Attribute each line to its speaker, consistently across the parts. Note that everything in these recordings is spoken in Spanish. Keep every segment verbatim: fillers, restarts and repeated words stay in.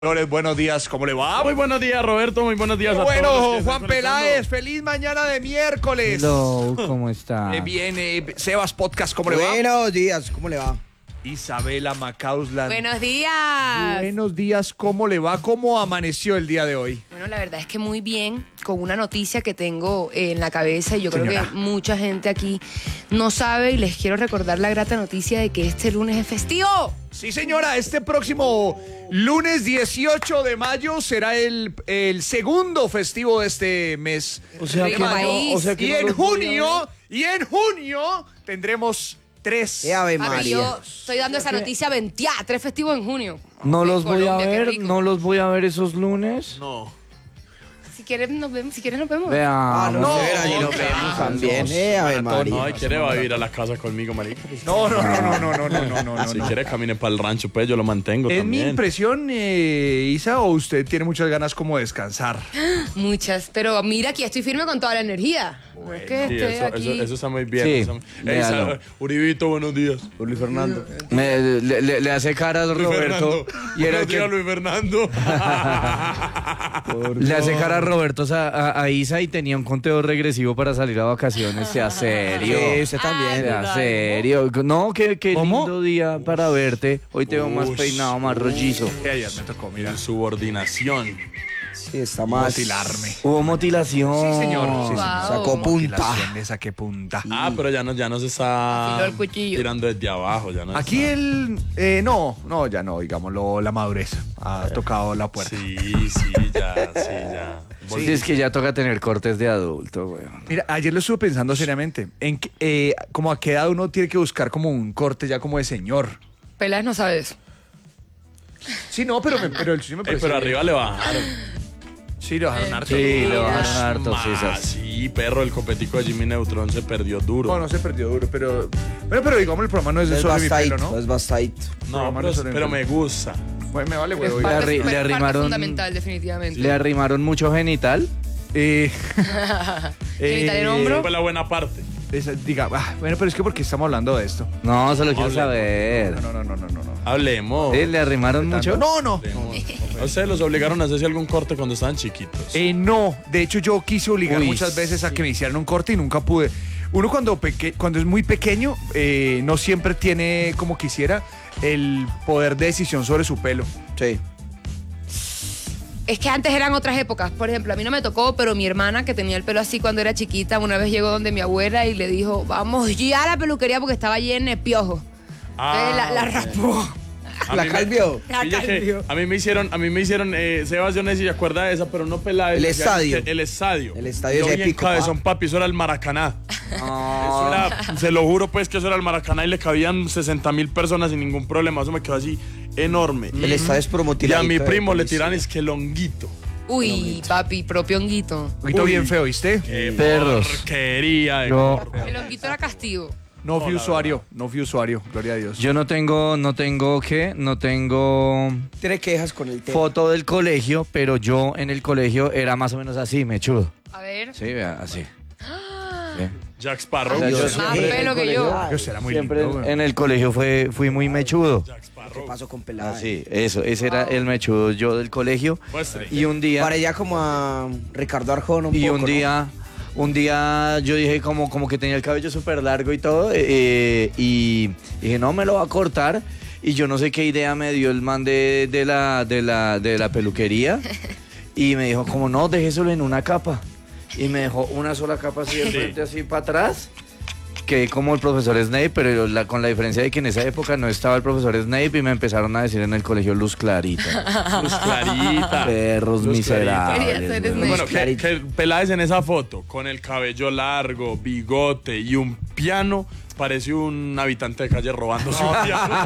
Speaker 1: Flores, buenos días, ¿cómo le va?
Speaker 2: Muy buenos días, Roberto, muy buenos días a
Speaker 1: bueno,
Speaker 2: todos. Bueno,
Speaker 1: Juan Peláez, feliz mañana de miércoles.
Speaker 3: Hello, ¿cómo está?
Speaker 1: Eh, bien, eh, Sebas Podcast, ¿cómo le va?
Speaker 4: Buenos días, ¿cómo le va?
Speaker 1: Isabela Macausland.
Speaker 5: Buenos días.
Speaker 1: Buenos días, ¿cómo le va? ¿Cómo amaneció el día de hoy?
Speaker 5: Bueno, la verdad es que muy bien, con una noticia que tengo en la cabeza y yo
Speaker 1: Señora.
Speaker 5: creo que mucha gente aquí no sabe y les quiero recordar la grata noticia de que este lunes es festivo.
Speaker 1: Sí, señora, este próximo lunes dieciocho de mayo será el, el segundo festivo de este mes.
Speaker 3: O sea
Speaker 5: Rico
Speaker 3: que no,
Speaker 5: país.
Speaker 3: o sea que
Speaker 1: Y
Speaker 3: no
Speaker 1: en
Speaker 3: los voy a
Speaker 1: junio, y en junio tendremos tres.
Speaker 4: ¡Eh, Ave
Speaker 5: Papi,
Speaker 4: María!
Speaker 5: yo estoy dando esa noticia veintiá, tres festivos en junio.
Speaker 3: ver. No
Speaker 5: En
Speaker 3: los voy a
Speaker 5: Colombia, qué
Speaker 3: ver,
Speaker 5: rico.
Speaker 3: no los voy a ver esos lunes.
Speaker 2: No.
Speaker 5: Si quieres nos vemos, si quieres nos vemos.
Speaker 3: Veamos.
Speaker 4: Ah, no,
Speaker 1: no,
Speaker 4: se verá, y nos
Speaker 1: no,
Speaker 4: vemos
Speaker 1: no,
Speaker 4: también.
Speaker 1: no,
Speaker 4: ¡Eh, Ave
Speaker 1: maratón,
Speaker 4: María!
Speaker 2: No, y quiere va a ir a la casa conmigo, marica.
Speaker 1: No, no, no, no, no, no, no, no, no,
Speaker 2: Si
Speaker 1: no.
Speaker 2: quiere camine para el rancho, pues yo lo mantengo
Speaker 1: ¿Es mi
Speaker 2: también.
Speaker 1: impresión, eh, Isa, o usted tiene muchas ganas como de descansar?
Speaker 5: Muchas, pero mira, aquí estoy firme con toda la energía. No es que
Speaker 2: Sí,
Speaker 5: esté
Speaker 2: eso,
Speaker 5: aquí.
Speaker 2: eso, eso está muy bien.
Speaker 3: Sí,
Speaker 2: eso está muy- Ey,
Speaker 3: véalo.
Speaker 2: Sa- Uribito, buenos días.
Speaker 4: Luis Fernando.
Speaker 3: Me- le, le- le hace caras
Speaker 2: Luis
Speaker 3: Roberto.
Speaker 2: Fernando.
Speaker 3: Y era
Speaker 2: Buenos días,
Speaker 3: que
Speaker 2: Luis Fernando.
Speaker 3: le hace cara a Roberto a, a- a Isa y tenía un conteo regresivo para salir a vacaciones. Sea serio.
Speaker 4: Sí, usted también.
Speaker 3: Sea serio. No, qué, qué
Speaker 1: ¿Cómo?
Speaker 3: lindo día para verte. Hoy te veo más
Speaker 2: Ush.
Speaker 3: peinado, más rollizo.
Speaker 1: Que ayer me tocó, mira,
Speaker 2: Subordinación.
Speaker 4: Sí, está más.
Speaker 1: motilarme.
Speaker 3: Hubo motilación.
Speaker 1: Sí, señor. Sí, señor.
Speaker 5: Wow.
Speaker 4: Sacó punta.
Speaker 1: Motilación, le saqué punta.
Speaker 2: Ah, pero ya no, ya no se está
Speaker 5: Afiló el cuchillo.
Speaker 2: tirando desde abajo. Ya no
Speaker 1: Aquí
Speaker 2: está.
Speaker 1: el... eh, no, no, ya no, digámoslo, la madurez ha tocado la puerta.
Speaker 2: Sí, sí, ya, sí, ya.
Speaker 3: Sí, es que ya toca tener cortes de adulto, weón.
Speaker 1: Mira, ayer lo estuve pensando seriamente, en que, eh, como a qué edad uno tiene que buscar como un corte ya como de señor.
Speaker 5: Peláez no sabe eso.
Speaker 1: Sí, no, pero, me, pero el sí me
Speaker 2: Ey,
Speaker 1: parece...
Speaker 2: pero arriba le bajaron.
Speaker 1: Sí, le bajaron harto.
Speaker 3: Sí, le
Speaker 5: Mira.
Speaker 3: bajaron harto,
Speaker 2: Ma,
Speaker 3: sí, esas.
Speaker 2: sí, perro, el copetico de Jimmy Neutron se perdió duro.
Speaker 1: No, no se perdió duro, pero... Bueno, pero digamos, el programa no es de
Speaker 4: Es
Speaker 1: solo mi pelo,
Speaker 4: bastadito,
Speaker 1: ¿no?
Speaker 4: es bastadito.
Speaker 2: No,
Speaker 1: Programa
Speaker 2: pero,
Speaker 1: no sobre
Speaker 2: pero
Speaker 1: mi
Speaker 2: me
Speaker 1: pelo.
Speaker 2: gusta.
Speaker 1: Bueno, me vale,
Speaker 5: Es
Speaker 1: huevo.
Speaker 5: parte,
Speaker 3: arri-
Speaker 5: es
Speaker 3: le
Speaker 5: parte
Speaker 3: arrimaron-
Speaker 5: fundamental, definitivamente.
Speaker 3: Le arrimaron mucho genital.
Speaker 1: Eh,
Speaker 5: Genital en hombro.
Speaker 2: Fue la buena parte.
Speaker 1: esa- diga, ah, bueno, pero es que porque estamos hablando de esto.
Speaker 3: No, solo quiero
Speaker 2: Hable.
Speaker 3: saber.
Speaker 1: No, no, no, no, no, no.
Speaker 2: Hablemos.
Speaker 3: Sí, ¿le arrimaron mucho?
Speaker 1: No, no.
Speaker 2: ¿A ustedes los obligaron a hacerse algún corte cuando estaban chiquitos?
Speaker 1: Eh, no, de hecho yo quise obligar
Speaker 3: Uy,
Speaker 1: muchas veces a que me hicieran un corte y nunca pude. Uno cuando, peque- cuando es muy pequeño eh, no siempre tiene, como quisiera, el poder de decisión sobre su pelo.
Speaker 4: Sí.
Speaker 5: Es que antes eran otras épocas. Por ejemplo, a mí no me tocó, pero mi hermana, que tenía el pelo así cuando era chiquita, una vez llegó donde mi abuela y le dijo, vamos ya a la peluquería porque estaba llena de piojos. Entonces la, la raspó.
Speaker 2: A
Speaker 4: ¿La
Speaker 2: mí me-
Speaker 4: calvió?
Speaker 5: La
Speaker 2: Pille que
Speaker 5: calvió.
Speaker 2: a mí me hicieron, a mí me hicieron, eh, Sebas, yo no sé si se acuerda de esa, pero no pelada.
Speaker 4: El estadio.
Speaker 2: El, estadio.
Speaker 4: El estadio
Speaker 2: Yo
Speaker 4: es
Speaker 2: bien
Speaker 4: épico,
Speaker 2: cabezón,
Speaker 4: pa.
Speaker 2: papi, eso era el Maracaná. Eso
Speaker 3: No.
Speaker 2: era, se lo juro pues que eso era el Maracaná y le cabían sesenta mil personas sin ningún problema. Eso me quedó así enorme.
Speaker 4: El estadio es
Speaker 2: Y a
Speaker 4: promotiladito
Speaker 2: mi
Speaker 4: de
Speaker 2: primo le
Speaker 4: policía.
Speaker 2: tiran es que longuito.
Speaker 5: Uy, papi, propio honguito.
Speaker 1: Un poquito
Speaker 2: Uy.
Speaker 1: bien feo, ¿viste?
Speaker 2: Qué
Speaker 3: Perros.
Speaker 2: porquería de
Speaker 3: Yo,
Speaker 5: El honguito era castigo.
Speaker 1: No fui usuario, no fui usuario, gloria a Dios.
Speaker 3: yo no tengo, no tengo, ¿qué? No tengo
Speaker 4: Tiene quejas con el tema.
Speaker 3: foto del colegio, pero yo en el colegio era más o menos así, mechudo.
Speaker 5: A ver.
Speaker 3: Sí, vea, así. Sí.
Speaker 2: Jack Sparrow.
Speaker 3: O sea, yo
Speaker 4: Dios.
Speaker 5: Más
Speaker 3: siempre-
Speaker 5: pelo que yo.
Speaker 1: Yo será muy
Speaker 3: Siempre
Speaker 1: lindo, güey.
Speaker 3: en el colegio fue, fui muy mechudo.
Speaker 2: Jack
Speaker 4: ¿Qué
Speaker 2: Sparrow.
Speaker 4: pasó con Pelada?
Speaker 3: Así, eso, ese era el mechudo yo del colegio.
Speaker 2: Muestre.
Speaker 3: Y un día,
Speaker 4: Para allá como a Ricardo Arjona un
Speaker 3: y
Speaker 4: poco,
Speaker 3: un
Speaker 4: ¿no?
Speaker 3: día, un día yo dije como, como que tenía el cabello súper largo y todo, eh, y dije, no, me lo va a cortar. Y yo no sé qué idea me dio el man de, de, la, de, la, de la peluquería. Y me dijo, como no, déjeselo en una capa. Y me dejó una sola capa así de frente, así para atrás. Que como el profesor Snape, pero la- con la diferencia de que en esa época no estaba el profesor Snape y me empezaron a decir en el colegio luz clarita.
Speaker 2: Luz clarita.
Speaker 3: Perros
Speaker 2: Luz
Speaker 3: miserables.
Speaker 5: Quería ser
Speaker 3: weón.
Speaker 5: Snape.
Speaker 2: Bueno, que,
Speaker 4: Clarito.
Speaker 2: que Peláez en esa foto, con el cabello largo, bigote y un piano, parece un habitante de calle robándose un piano.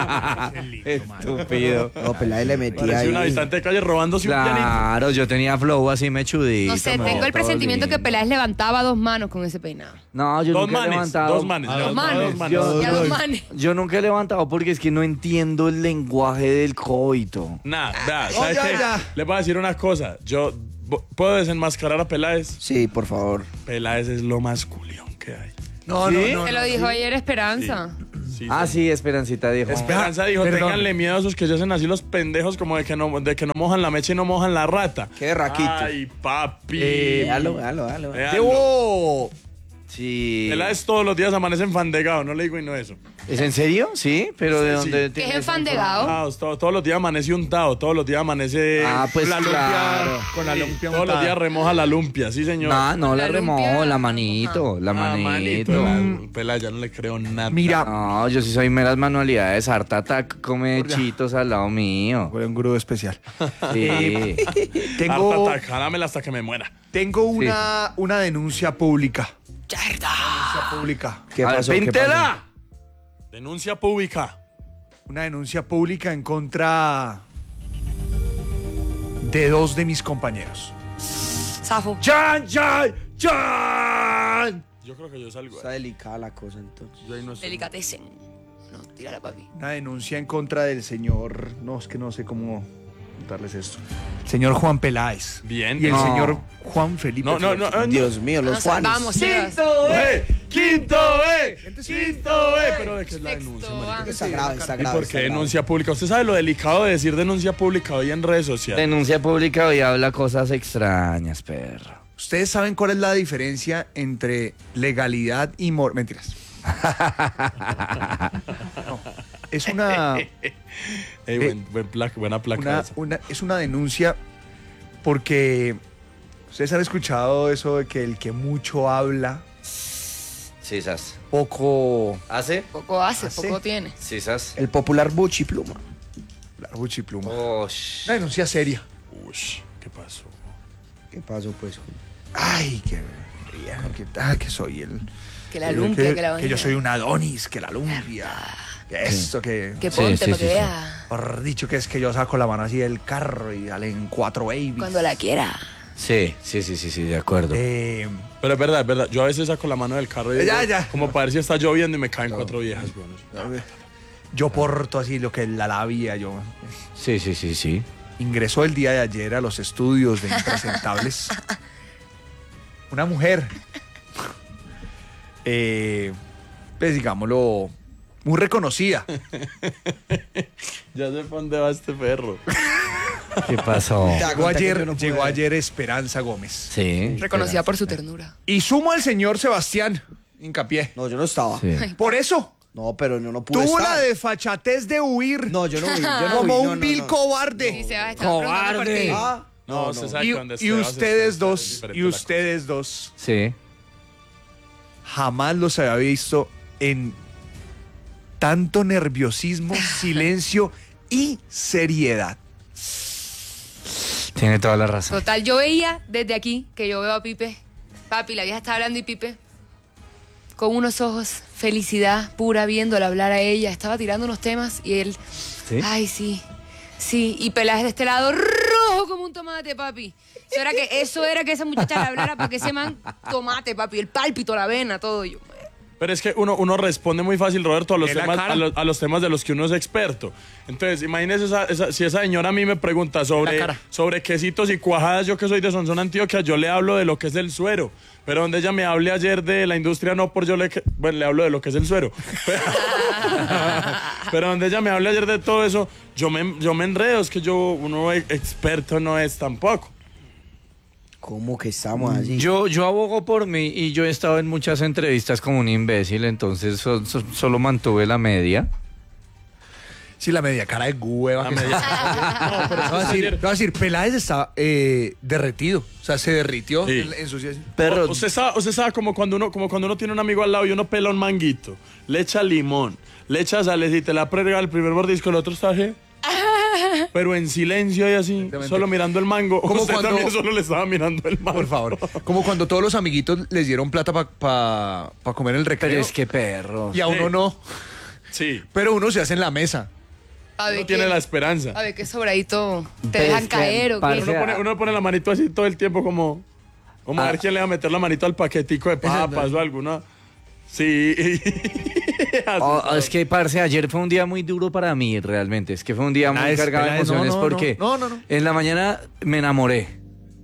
Speaker 3: Estúpido.
Speaker 4: No, Pelada le metía
Speaker 2: Parece un
Speaker 4: ahí.
Speaker 2: habitante de calle robándose un pianito.
Speaker 3: Claro, yo tenía flow así mechudito.
Speaker 5: No sé,
Speaker 3: me
Speaker 5: tengo
Speaker 3: veía
Speaker 5: el
Speaker 3: todo
Speaker 5: presentimiento que
Speaker 3: lindo.
Speaker 5: Peláez levantaba dos manos con ese peinado.
Speaker 3: No, yo
Speaker 2: Dos
Speaker 3: nunca he
Speaker 2: manes,
Speaker 3: levantado.
Speaker 2: dos manes.
Speaker 3: Ah,
Speaker 2: levantaba
Speaker 5: manes.
Speaker 2: dos manes.
Speaker 3: Yo-
Speaker 5: Ya dos manes.
Speaker 3: Yo nunca he levantado porque es que no entiendo el lenguaje del coito.
Speaker 2: Nada, vea,
Speaker 1: No,
Speaker 2: ¿sabes
Speaker 1: ya,
Speaker 2: qué?
Speaker 1: ya.
Speaker 2: Les voy a decir una cosa. Yo bo- puedo desenmascarar a Peláez.
Speaker 4: Sí, por favor.
Speaker 2: Peláez es lo más culión que hay.
Speaker 1: No,
Speaker 3: ¿Sí?
Speaker 1: no, no.
Speaker 5: Se
Speaker 1: no.
Speaker 5: lo dijo ayer Esperanza.
Speaker 2: Sí,
Speaker 3: Ah,
Speaker 2: sí.
Speaker 3: sí, Esperancita dijo.
Speaker 2: Esperanza dijo,
Speaker 1: Perdón.
Speaker 2: ténganle miedo a esos que se hacen así los pendejos como de que no, de que no mojan la mecha y no mojan la rata.
Speaker 4: Qué raquito.
Speaker 2: Ay, papi.
Speaker 1: Eh,
Speaker 4: Véalo, véalo, véalo.
Speaker 2: Véalo.
Speaker 1: Debo.
Speaker 3: Sí.
Speaker 2: Él es todos los días amanece enfandegado, no le digo y no eso.
Speaker 3: ¿Es en serio? Sí, pero ¿de
Speaker 2: Sí,
Speaker 3: dónde?
Speaker 2: sí.
Speaker 5: Que es
Speaker 3: tiene esa
Speaker 5: enfandegado.
Speaker 2: Ah, todo- todos los días amanece untado, todos los días amanece
Speaker 3: Ah, pues
Speaker 1: la lumpia,
Speaker 3: claro.
Speaker 1: con la
Speaker 2: Sí,
Speaker 1: lumpia
Speaker 2: todos los
Speaker 1: untada.
Speaker 2: días remoja la lumpia, sí señor.
Speaker 3: No, no la
Speaker 5: La
Speaker 3: remojo,
Speaker 5: lumpia.
Speaker 3: la manito, la
Speaker 2: Ah,
Speaker 3: manito.
Speaker 2: manito. Pela, ya no le creo nada.
Speaker 1: Mira,
Speaker 3: No, yo sí soy meras manualidades. Art Attack come chitos al lado mío.
Speaker 1: fue un grudo especial.
Speaker 3: Sí.
Speaker 1: Tengo,
Speaker 2: Harta, jálamela hasta que me muera.
Speaker 1: tengo una, una denuncia pública. Denuncia pública.
Speaker 4: ¿Qué
Speaker 3: A ver,
Speaker 4: pasó? ¿Qué
Speaker 3: píntela.
Speaker 2: Denuncia pública.
Speaker 1: Una denuncia pública en contra de dos de mis compañeros.
Speaker 5: Zafo.
Speaker 1: ¡Chan, chan, chan!
Speaker 2: Yo creo que yo salgo.
Speaker 4: Está delicada la cosa entonces.
Speaker 2: Yo ahí no estoy.
Speaker 5: Delicatesen. No, tírala, papi.
Speaker 1: Una denuncia en contra del señor. No, es que no sé cómo contarles esto. Señor Juan Peláez.
Speaker 2: Bien.
Speaker 1: Y el
Speaker 3: No.
Speaker 1: señor Juan Felipe.
Speaker 2: No, no, no.
Speaker 1: Flores.
Speaker 2: no.
Speaker 4: Dios mío, los
Speaker 5: Nos
Speaker 4: Juanes.
Speaker 5: salvamos, Sebas.
Speaker 2: ¡Eh! ¡Quinto, eh! ¡Quinto, eh! Pero de qué es la
Speaker 5: Sexto,
Speaker 2: denuncia,
Speaker 5: ah.
Speaker 2: marica?
Speaker 4: Está grave, está
Speaker 2: ¿Y
Speaker 4: grave.
Speaker 2: por
Speaker 4: está
Speaker 2: qué
Speaker 4: grave.
Speaker 2: denuncia pública? ¿Usted sabe lo delicado de decir denuncia pública hoy en redes sociales?
Speaker 3: Denuncia pública hoy habla cosas extrañas, perro.
Speaker 1: ¿Ustedes saben cuál es la diferencia entre legalidad y mor... Mentiras. No, es una,
Speaker 2: Ey, buen- buen placa- buena placa
Speaker 1: una,
Speaker 2: esa.
Speaker 1: una- es una denuncia porque ustedes han escuchado eso de que el que mucho habla,
Speaker 3: Sisas.
Speaker 1: poco
Speaker 3: ¿Hace?
Speaker 5: Poco hace,
Speaker 1: ¿Hace?
Speaker 5: poco tiene.
Speaker 3: Sisas.
Speaker 4: El popular Buchi Pluma.
Speaker 1: la pluma.
Speaker 3: Oh,
Speaker 1: Una denuncia seria.
Speaker 2: Ush, ¿qué pasó?
Speaker 4: ¿Qué pasó, pues?
Speaker 1: Ay, que, que, ah, que soy el...
Speaker 5: Que la lumpia, que, la
Speaker 1: que yo soy un Adonis, que la lumpia. Que esto, que...
Speaker 5: Que
Speaker 3: Sí,
Speaker 5: ponte
Speaker 3: sí,
Speaker 5: para
Speaker 3: sí,
Speaker 5: que
Speaker 3: sí.
Speaker 5: vea.
Speaker 1: Por dicho que es que yo saco la mano así del carro y salen cuatro babies.
Speaker 5: Cuando la quiera.
Speaker 3: sí, sí, sí, sí, sí, de acuerdo.
Speaker 1: Eh,
Speaker 2: Pero es verdad, es verdad. Yo a veces saco la mano del carro y digo,
Speaker 1: Ya, ya.
Speaker 2: como para ver si está lloviendo y me caen cuatro viejas. Bueno,
Speaker 1: yo porto así lo que es la labia, yo...
Speaker 3: Sí, sí, sí, sí.
Speaker 1: Ingresó el día de ayer a los estudios de Impresentables una mujer, eh, pues digámoslo, muy reconocida.
Speaker 2: ya sé para dónde va este perro.
Speaker 3: ¿Qué pasó?
Speaker 4: Ya,
Speaker 1: Llegó
Speaker 4: cuenta que
Speaker 1: ayer,
Speaker 4: yo no pude
Speaker 1: llegó
Speaker 4: ver.
Speaker 1: ayer Esperanza Gómez.
Speaker 3: Sí.
Speaker 5: Reconocida por su ternura.
Speaker 1: Y sumo al señor Sebastián, hincapié.
Speaker 4: No, yo no estaba.
Speaker 3: Sí.
Speaker 1: Por eso,
Speaker 4: No, pero no, no pude
Speaker 1: tuvo
Speaker 4: estar.
Speaker 1: la desfachatez de huir
Speaker 4: No, yo no vi. Yo no
Speaker 1: como
Speaker 4: vi, no,
Speaker 1: un
Speaker 4: no,
Speaker 1: vil
Speaker 4: no.
Speaker 1: cobarde.
Speaker 5: Sí, se va a estar preguntando por ti.
Speaker 4: Ah,
Speaker 2: No,
Speaker 4: no,
Speaker 2: usted
Speaker 4: no.
Speaker 2: sabe
Speaker 1: Y,
Speaker 2: que donde
Speaker 1: y
Speaker 2: esté vas a
Speaker 1: ustedes
Speaker 2: estar
Speaker 1: dos,
Speaker 2: diferente
Speaker 1: y
Speaker 2: la cosa.
Speaker 1: ustedes dos,
Speaker 3: Sí.
Speaker 1: jamás los había visto en tanto nerviosismo, silencio y seriedad.
Speaker 3: Tiene toda la razón.
Speaker 5: Total, yo veía desde aquí que yo veo a Pipe. Papi, la vieja está hablando y Pipe, con unos ojos, felicidad pura, viéndola hablar a ella. Estaba tirando unos temas y él,
Speaker 3: ¿Sí?
Speaker 5: ay, sí, sí. Y Peláez de este lado, rojo como un tomate, papi. Eso era que, eso era que esa muchacha le hablara para que ese man, tomate, papi. El pálpito, la vena, todo. Yo,
Speaker 2: Pero es que uno, uno responde muy fácil, Roberto, a los,
Speaker 1: En la
Speaker 2: temas,
Speaker 1: cara.
Speaker 2: a, los, a los temas de los que uno es experto. Entonces, imagínese esa- esa- si esa señora a mí me pregunta
Speaker 1: La
Speaker 2: sobre,
Speaker 1: cara.
Speaker 2: sobre quesitos y cuajadas, yo que soy de Sonsón, Antioquia, yo le hablo de lo que es el suero. Pero donde ella me hable ayer de la industria, no por yo le... que- Bueno, le hablo de lo que es el suero. Pero, pero donde ella me hable ayer de todo eso, yo me, yo me enredo. Es que yo, uno ex- experto no es tampoco.
Speaker 4: ¿Cómo que estamos allí?
Speaker 3: Yo, yo abogo por mí y yo he estado en muchas entrevistas como un imbécil, entonces so- so- solo mantuve la media.
Speaker 1: Sí, la media cara de hueva.
Speaker 2: La
Speaker 1: que
Speaker 2: media-
Speaker 1: está.
Speaker 2: No, pero es
Speaker 1: Te voy a
Speaker 2: que
Speaker 1: decir,
Speaker 2: ayer-
Speaker 1: te voy a decir, Peláez está eh, derretido. O sea, se derritió
Speaker 2: Sí.
Speaker 1: en, en su...
Speaker 3: Pero
Speaker 2: O- usted sabe, usted sabe como cuando uno, como cuando uno tiene un amigo al lado y uno pela un manguito, le echa limón, le echa sales y te la prega el primer mordisco, el otro está ¿eh? Pero en silencio y así,
Speaker 1: Exactamente.
Speaker 2: solo mirando el mango.
Speaker 1: Como
Speaker 2: Usted
Speaker 1: cuando-
Speaker 2: también solo le estaba mirando el mango.
Speaker 1: Por favor. Como cuando todos los amiguitos les dieron plata para pa, pa comer el recreo.
Speaker 3: pero es que perro.
Speaker 1: Y a uno
Speaker 2: Sí.
Speaker 1: no.
Speaker 2: Sí,
Speaker 1: Pero uno se hace en la mesa.
Speaker 5: a ver
Speaker 2: uno
Speaker 5: qué,
Speaker 2: tiene la esperanza.
Speaker 5: a ver qué sobradito te
Speaker 3: Pero
Speaker 5: dejan
Speaker 3: es que,
Speaker 5: caer o qué.
Speaker 3: parce,
Speaker 2: Uno pone, uno pone la manito así todo el tiempo como, como a
Speaker 3: Ah.
Speaker 2: ver quién le va a meter la manito al paquetico de papas o alguna. Sí. Así
Speaker 3: Oh,
Speaker 2: todo.
Speaker 3: es que, parce, ayer fue un día muy duro para mí, realmente. Es que fue un día muy
Speaker 1: Peláez,
Speaker 3: cargado de
Speaker 1: Peláez, no,
Speaker 3: emociones
Speaker 1: no,
Speaker 3: porque
Speaker 1: no, no, no, no.
Speaker 3: en la mañana me enamoré.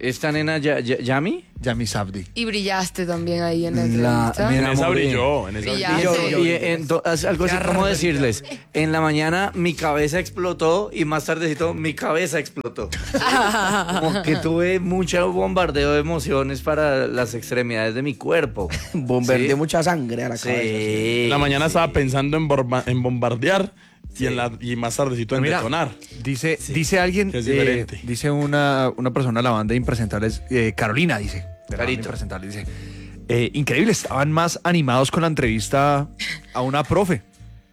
Speaker 3: esta nena Ya- Ya- Yami.
Speaker 1: Yami Sabdi.
Speaker 5: Y brillaste también ahí en la
Speaker 4: La-
Speaker 5: entrevista.
Speaker 4: me
Speaker 2: En esa
Speaker 4: enamoré.
Speaker 2: brilló, en esa
Speaker 5: Brilla.
Speaker 2: brilló.
Speaker 3: Y, yo- y en to- as- algo así como decirles, en la mañana mi cabeza explotó y más tardecito mi cabeza explotó. Como que tuve mucho bombardeo de emociones para las extremidades de mi cuerpo.
Speaker 4: Bombardeó
Speaker 3: Sí.
Speaker 4: mucha sangre a la cabeza.
Speaker 3: Sí.
Speaker 2: En la mañana estaba pensando en, borba- en bombardear y, en la, y más tardecito en
Speaker 1: Mira,
Speaker 2: detonar.
Speaker 1: Dice, dice alguien,
Speaker 2: Que es
Speaker 1: eh,
Speaker 2: diferente.
Speaker 1: dice una, una persona de la banda de Impresentables, eh, Carolina, dice. De la banda
Speaker 3: Carito.
Speaker 1: Impresentables, dice. eh, increíble, estaban más animados con la entrevista a una profe.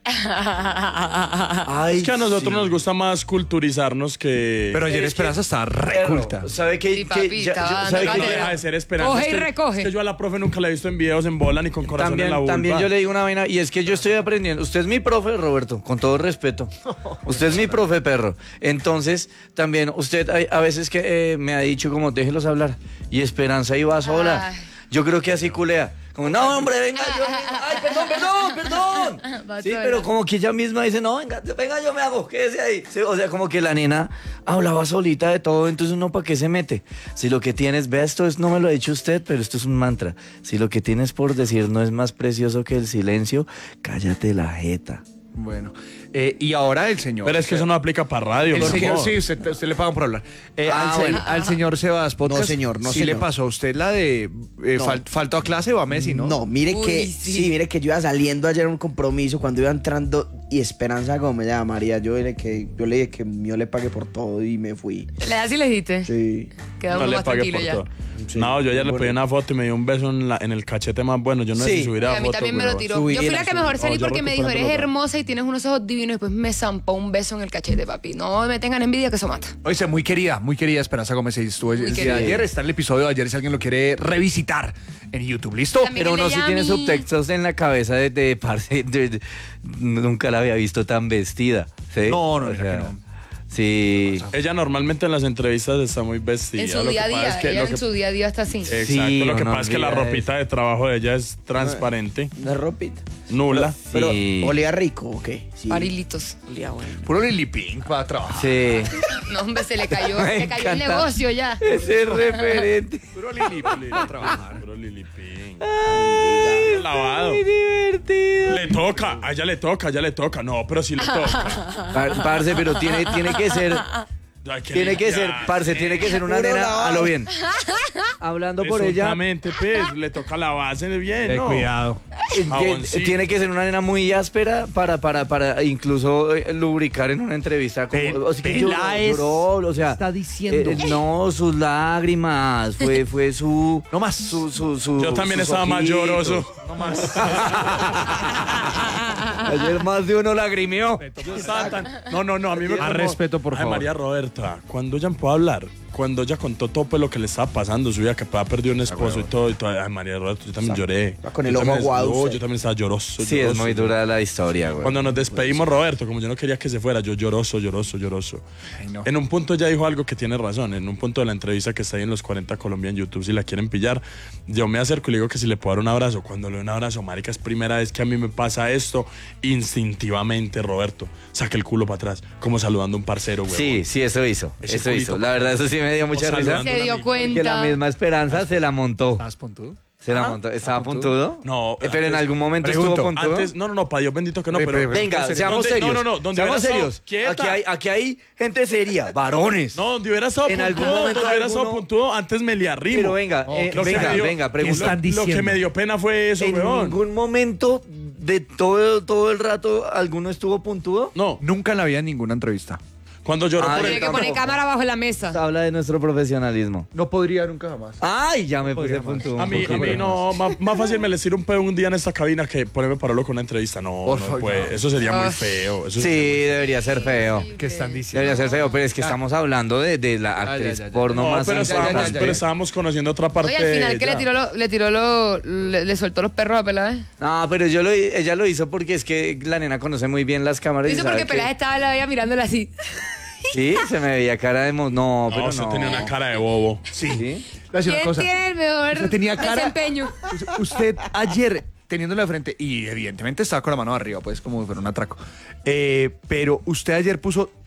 Speaker 3: Ay,
Speaker 2: Es que a nosotros
Speaker 3: sí.
Speaker 2: nos gusta más culturizarnos que...
Speaker 1: Pero ayer
Speaker 3: es que-
Speaker 1: Esperanza estaba
Speaker 3: Perro,
Speaker 1: reculta.
Speaker 3: ¿Sabe qué?
Speaker 5: Sí,
Speaker 3: que
Speaker 5: papi,
Speaker 3: ya-
Speaker 5: estaba
Speaker 3: yo-
Speaker 5: dando
Speaker 3: ¿sabe
Speaker 2: No
Speaker 3: qué?
Speaker 5: cátedra.
Speaker 2: deja de ser esperanza.
Speaker 5: Coge
Speaker 2: Es
Speaker 5: y
Speaker 2: que-
Speaker 5: recoge.
Speaker 2: Es que yo a la profe nunca la he visto en videos en bola ni con corazón
Speaker 3: También,
Speaker 2: en la vulva.
Speaker 3: también yo le digo una vaina, y es que yo estoy aprendiendo. Usted es mi profe, Roberto, con todo respeto. Usted es mi profe, perro. Entonces, también usted hay- a veces que eh, me ha dicho como, déjelos hablar. Y Esperanza iba sola.
Speaker 5: Ay.
Speaker 3: Yo creo que así culea. Como, no, hombre, venga, yo. Ay, perdón, perdón, perdón.
Speaker 5: Va
Speaker 3: Sí,
Speaker 5: sola.
Speaker 3: pero como que ella misma dice, no, venga, venga, yo me hago, quédese ahí. Sí, o sea, como que la nena hablaba solita de todo, entonces uno, ¿para qué se mete? Si lo que tienes, vea, esto es, no me lo ha dicho usted, pero esto es un mantra. Si lo que tienes por decir no es más precioso que el silencio, cállate la jeta.
Speaker 1: Bueno, eh, y ahora el señor.
Speaker 2: Pero es que eso no aplica para radio.
Speaker 1: El
Speaker 2: por
Speaker 1: señor,
Speaker 2: favor.
Speaker 1: sí, usted, usted le pagan por hablar. Eh,
Speaker 3: Ah,
Speaker 1: al, se-
Speaker 3: bueno.
Speaker 1: al señor Sebas Podcast.
Speaker 4: No, señor, no,
Speaker 1: sí
Speaker 4: señor.
Speaker 1: le pasó a usted la de eh,
Speaker 4: No.
Speaker 1: fal- faltó a clase o a Messi, ¿no?
Speaker 4: No, mire
Speaker 5: Uy,
Speaker 4: que
Speaker 5: sí.
Speaker 4: sí. mire que yo iba saliendo ayer a un compromiso cuando iba entrando y Esperanza como me llamaría, yo le que yo le dije que yo le pagué por todo y me fui.
Speaker 5: ¿Le das y le dijiste?
Speaker 4: Sí.
Speaker 5: Queda
Speaker 2: No
Speaker 5: uno
Speaker 2: le
Speaker 5: más
Speaker 2: pagué
Speaker 5: tranquilo
Speaker 2: por
Speaker 5: ya.
Speaker 2: todo.
Speaker 4: Sí,
Speaker 2: No, yo ayer le
Speaker 4: bueno.
Speaker 2: pedí una foto y me dio un beso en, la, en el cachete más bueno. Yo no sé
Speaker 3: Sí.
Speaker 2: si subir
Speaker 5: Y
Speaker 2: a
Speaker 5: a mí
Speaker 2: foto,
Speaker 5: también me lo
Speaker 2: pero-
Speaker 5: tiró.
Speaker 4: subí
Speaker 5: Yo fui
Speaker 4: la
Speaker 5: la que
Speaker 4: subí.
Speaker 5: mejor salí
Speaker 2: Oh, yo
Speaker 5: porque me dijo, eres
Speaker 2: recuperando la-
Speaker 5: hermosa y tienes unos ojos divinos. Y después me zampó un beso en el cachete, papi. No me tengan envidia que eso mata.
Speaker 1: Oye, muy querida, muy querida Esperanza Gómez. Estuvo el
Speaker 5: Muy
Speaker 1: día
Speaker 5: querida.
Speaker 1: de ayer, está el episodio de ayer si alguien lo quiere revisitar en YouTube. ¿Listo?
Speaker 5: También
Speaker 3: Pero
Speaker 5: el
Speaker 3: uno
Speaker 5: de
Speaker 3: sí tiene
Speaker 5: Yami.
Speaker 3: subtextos en la cabeza de, de, parce, de- de- nunca la había visto tan vestida. ¿sí?
Speaker 1: No, no,
Speaker 3: O
Speaker 1: mira
Speaker 3: sea,
Speaker 1: que no.
Speaker 3: Sí.
Speaker 2: Ella normalmente en las entrevistas está muy vestida.
Speaker 5: En su
Speaker 2: Lo que
Speaker 5: día a
Speaker 2: pasa
Speaker 5: día.
Speaker 2: es que-
Speaker 5: Ella
Speaker 2: lo
Speaker 5: en
Speaker 2: que-
Speaker 5: su día a día está así.
Speaker 2: Exacto,
Speaker 3: Sí,
Speaker 2: lo que
Speaker 3: no
Speaker 2: pasa es que la
Speaker 3: olvida
Speaker 2: ropita de trabajo de ella es transparente,
Speaker 4: Una ropita.
Speaker 2: nula.
Speaker 4: Pero
Speaker 3: Sí.
Speaker 4: olía rico, ¿o qué? Sí.
Speaker 5: Parilitos.
Speaker 4: Olía bueno.
Speaker 1: Puro Lily Pink para trabajar.
Speaker 3: Sí.
Speaker 5: No, hombre, se le cayó,
Speaker 3: Me
Speaker 5: se le cayó el
Speaker 3: encanta.
Speaker 5: negocio ya.
Speaker 3: Ese referente.
Speaker 1: Puro Lily Pink para trabajar.
Speaker 2: Puro Lili Pink. Lavado.
Speaker 3: Muy divertido.
Speaker 2: Le toca, a ella le toca, a ella le toca. No, pero sí le toca.
Speaker 3: Par- Parce, pero tiene, tiene que ser.
Speaker 2: Hay que
Speaker 3: Tiene que ser,
Speaker 2: limpiar.
Speaker 3: parce, tiene que ser una
Speaker 4: Puro
Speaker 3: nena
Speaker 4: lavado.
Speaker 3: a lo bien. Hablando por ella,
Speaker 2: Exactamente, pues, le toca la base bien,
Speaker 1: Ten
Speaker 2: ¿no?
Speaker 1: cuidado.
Speaker 3: eh,
Speaker 2: Jaboncito.
Speaker 3: que- tiene que ser una nena muy áspera para, para, para incluso eh, lubricar en una entrevista. Como,
Speaker 1: Pe-
Speaker 3: o sea, que lloró,
Speaker 1: Peláez
Speaker 3: lloró, o sea,
Speaker 1: está diciendo.
Speaker 3: eh, no, sus lágrimas, fue, fue su.
Speaker 1: No más.
Speaker 3: Su, su, su-
Speaker 2: Yo también
Speaker 3: sus
Speaker 2: estaba más
Speaker 3: ojitos.
Speaker 2: lloroso. No más.
Speaker 3: Ayer más de uno lagrimeó.
Speaker 2: Yo estaba tan- No, no, no, a mí me
Speaker 1: A
Speaker 2: como-
Speaker 1: respeto, por
Speaker 2: Ay,
Speaker 1: favor.
Speaker 2: María Roberta, cuando ella pueda hablar, cuando ella contó todo pues, lo que le estaba pasando, su vida, que había perdido un esposo y todo, y todo. Ay, María Roberta, yo también lloré.
Speaker 4: está con el
Speaker 2: Yo
Speaker 4: ojo
Speaker 2: también-
Speaker 4: aguado
Speaker 2: no,
Speaker 4: usted.
Speaker 2: yo también estaba lloroso.
Speaker 3: Sí, es
Speaker 2: lloroso,
Speaker 3: muy dura la historia, güey.
Speaker 2: Cuando nos despedimos, Roberto, como yo no quería que se fuera, yo lloroso, lloroso, lloroso.
Speaker 1: Ay, no.
Speaker 2: En un punto ella dijo algo que tiene razón. En un punto de la entrevista que está ahí en los cuarenta Colombia en YouTube, si la quieren pillar, yo me acerco y le digo que si le puedo dar un abrazo. Cuando le doy un abrazo, marica, es primera vez que a mí me pasa esto instintivamente, Roberto. Saca el culo para atrás, como saludando a un parcero, güey.
Speaker 3: Sí, sí, eso hizo.
Speaker 2: Ese
Speaker 3: Eso
Speaker 2: culito,
Speaker 3: hizo. La verdad, eso sí me dio mucha
Speaker 2: O
Speaker 3: risa.
Speaker 2: saludando.
Speaker 5: Se dio
Speaker 2: Porque
Speaker 3: Que la
Speaker 5: cuenta.
Speaker 3: misma Esperanza se la montó.
Speaker 1: ¿Estás puntudo?
Speaker 3: Se la montó. ¿Estaba puntudo?
Speaker 2: No,
Speaker 3: Eh, pero en
Speaker 2: antes-
Speaker 3: algún momento
Speaker 1: Pregunto,
Speaker 3: estuvo puntudo.
Speaker 2: Antes, no, no, no, para Dios bendito que no,
Speaker 1: Ve,
Speaker 2: pero.
Speaker 1: ve, ve.
Speaker 3: Venga,
Speaker 2: ¿Dónde-
Speaker 3: seamos
Speaker 2: no,
Speaker 3: serios.
Speaker 2: No, no, no, donde
Speaker 3: seamos
Speaker 2: hubiera
Speaker 3: serios.
Speaker 2: estado quieta.
Speaker 3: Aquí hay, aquí hay gente seria, varones.
Speaker 2: No, donde hubiera estado
Speaker 3: En algún
Speaker 2: puntudo,
Speaker 3: momento
Speaker 2: donde hubiera estado
Speaker 3: alguno-
Speaker 2: puntudo, antes me le arrimo.
Speaker 3: Pero venga, eh,
Speaker 2: Lo que
Speaker 3: venga,
Speaker 2: me dio-
Speaker 3: venga,
Speaker 2: lo-
Speaker 3: pregunta.
Speaker 1: están
Speaker 2: Lo que
Speaker 1: diciendo?
Speaker 2: me dio pena fue eso,
Speaker 3: En
Speaker 2: weón.
Speaker 3: ningún momento de todo, todo el rato alguno estuvo puntudo.
Speaker 2: No,
Speaker 1: Nunca en la vida en ninguna entrevista.
Speaker 2: cuando lloró
Speaker 3: Ay,
Speaker 2: por
Speaker 5: Tiene
Speaker 2: el
Speaker 5: que poner
Speaker 3: tampoco.
Speaker 5: cámara bajo la mesa.
Speaker 3: Habla de nuestro profesionalismo.
Speaker 1: No podría nunca jamás.
Speaker 3: Ay, ya me puse
Speaker 1: podría más.
Speaker 3: puntudo.
Speaker 2: A mí, a mí no, más, más fácil me les tiro un pedo un día en esta cabina que ponerme parolo con una entrevista. No,
Speaker 1: Por
Speaker 2: no
Speaker 1: favor,
Speaker 2: puede.
Speaker 1: no.
Speaker 2: Eso sería muy
Speaker 5: Ah.
Speaker 2: feo. Eso
Speaker 3: Sí,
Speaker 2: sería
Speaker 3: debería ser feo.
Speaker 1: ¿Qué están diciendo?
Speaker 3: Debería ser feo, pero es que estamos hablando de, de la
Speaker 1: ya,
Speaker 3: actriz
Speaker 1: ya, ya.
Speaker 3: porno
Speaker 2: muy- No,
Speaker 3: más
Speaker 2: pero,
Speaker 1: ya, ya,
Speaker 2: estábamos,
Speaker 1: ya, ya.
Speaker 2: pero estábamos conociendo otra parte.
Speaker 5: Oye, al final,
Speaker 2: de
Speaker 5: ¿qué le
Speaker 2: ella.
Speaker 5: tiró, lo, le tiró lo, le, le soltó los perros a Peláez?
Speaker 3: No, pero yo lo, ella lo hizo porque es que la nena conoce muy bien las cámaras. y
Speaker 5: Hizo
Speaker 3: sabe
Speaker 5: porque
Speaker 3: que-
Speaker 5: Peláez estaba la veía mirándola así.
Speaker 3: Sí, se me veía cara de... mo- No,
Speaker 2: No,
Speaker 3: pero
Speaker 2: usted
Speaker 3: no.
Speaker 2: tenía una cara de bobo.
Speaker 1: Sí.
Speaker 3: ¿Sí?
Speaker 1: Le voy a decir una
Speaker 5: ¿Quién
Speaker 1: cosa.
Speaker 5: tiene el mejor
Speaker 1: Usted tenía cara-
Speaker 5: desempeño?
Speaker 1: Usted ayer, teniéndolo de frente, y evidentemente estaba con la mano arriba, pues como si fuera un atraco. eh, pero usted ayer puso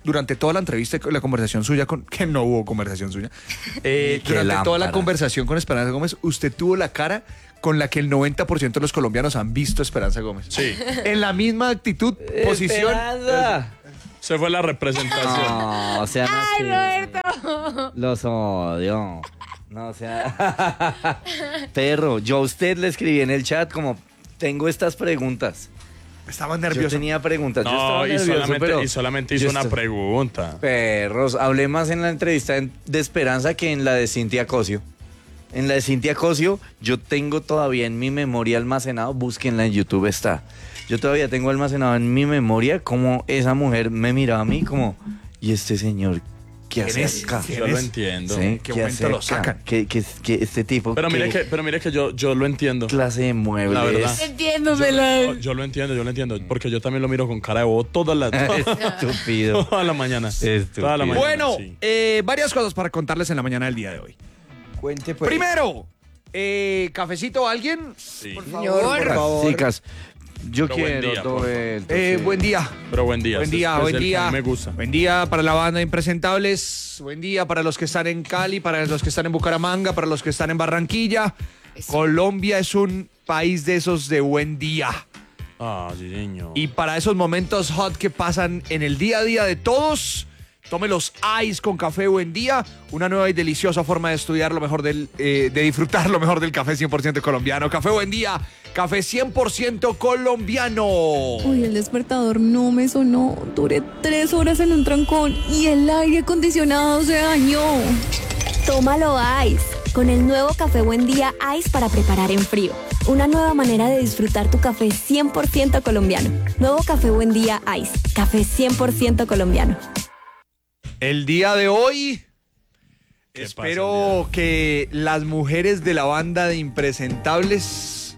Speaker 1: durante toda la entrevista, la conversación suya con... Que no hubo conversación suya. Eh,
Speaker 3: Qué
Speaker 1: durante toda la
Speaker 3: lámpara.
Speaker 1: conversación con Esperanza Gómez, usted tuvo la cara con la que el noventa por ciento de los colombianos han visto a Esperanza Gómez.
Speaker 2: Sí.
Speaker 1: En la misma actitud, posición...
Speaker 3: Esperanza.
Speaker 2: Se fue la representación.
Speaker 3: No, o sea,
Speaker 5: ¡Ay,
Speaker 3: no,
Speaker 5: Roberto!
Speaker 3: los odio. No, o sea, perro, yo a usted le escribí en el chat como, tengo estas preguntas.
Speaker 1: Estaba
Speaker 3: Yo
Speaker 1: nervioso.
Speaker 3: tenía preguntas. yo
Speaker 2: No,
Speaker 3: estaba
Speaker 2: y
Speaker 3: nervioso,
Speaker 2: solamente,
Speaker 3: pero
Speaker 2: y solamente hizo
Speaker 3: yo
Speaker 2: una
Speaker 3: estoy-
Speaker 2: pregunta.
Speaker 3: Perros, hablé más en la entrevista en- de Esperanza que en la de Cintia Cosio. En la de Cintia Cosio, yo tengo todavía en mi memoria almacenado, búsquenla en YouTube, está. Yo todavía tengo almacenado en mi memoria cómo esa mujer me miraba a mí como, ¿y este señor qué
Speaker 1: ¿Quién
Speaker 3: hace
Speaker 1: es?
Speaker 3: acá?
Speaker 1: ¿Quién
Speaker 2: Yo
Speaker 1: es?
Speaker 2: lo entiendo.
Speaker 3: Sí,
Speaker 1: ¿Qué
Speaker 3: ¿qué
Speaker 1: momento
Speaker 3: hace
Speaker 1: lo
Speaker 3: acá?
Speaker 1: sacan?
Speaker 3: ¿Qué, qué, qué- este tipo?
Speaker 2: Pero mire
Speaker 3: qué
Speaker 2: que, pero mire que yo, yo lo entiendo.
Speaker 3: clase de muebles?
Speaker 2: La verdad.
Speaker 5: Entiendo,
Speaker 2: Yo,
Speaker 5: pelado.
Speaker 2: yo lo entiendo, yo lo entiendo. Porque yo también lo miro con cara de bobo toda la, toda,
Speaker 3: Estúpido.
Speaker 2: toda la mañana.
Speaker 3: Estúpido.
Speaker 2: Toda la mañana.
Speaker 1: Bueno,
Speaker 2: sí.
Speaker 1: eh, varias cosas para contarles en la mañana del día de hoy.
Speaker 4: Cuente pues.
Speaker 1: Primero, eh, ¿cafecito a alguien?
Speaker 2: Sí.
Speaker 4: Por
Speaker 5: Señor.
Speaker 4: favor.
Speaker 3: Chicas, yo
Speaker 2: Pero buen
Speaker 3: quiero
Speaker 2: día,
Speaker 3: todo
Speaker 2: por favor.
Speaker 3: el-
Speaker 1: Eh, buen día.
Speaker 2: Pero buen día.
Speaker 1: Buen
Speaker 2: este
Speaker 1: día,
Speaker 2: es
Speaker 1: buen
Speaker 2: el que a
Speaker 1: día.
Speaker 2: mí me gusta.
Speaker 1: Buen día para la banda de Impresentables. Buen día para los que están en Cali, para los que están en Bucaramanga, para los que están en Barranquilla.
Speaker 5: Eso.
Speaker 1: Colombia es un país de esos de buen día.
Speaker 2: Ah, sí, señor.
Speaker 1: Y para esos momentos hot que pasan en el día a día de todos, tome los ice con café buen día, una nueva y deliciosa forma de estudiar lo mejor del, eh, de disfrutar lo mejor del café cien por ciento colombiano. Café buen día, café cien por ciento colombiano.
Speaker 6: Uy, el despertador no me sonó. Duré tres horas en un trancón y el aire acondicionado se dañó.
Speaker 7: Tómalo Ice, con el nuevo café Buen Día Ice para preparar en frío. Una nueva manera de disfrutar tu café cien por ciento colombiano. Nuevo café Buen Día Ice, café cien por ciento colombiano.
Speaker 1: El día de hoy,
Speaker 2: ¿Qué
Speaker 1: espero que las mujeres de la banda de Impresentables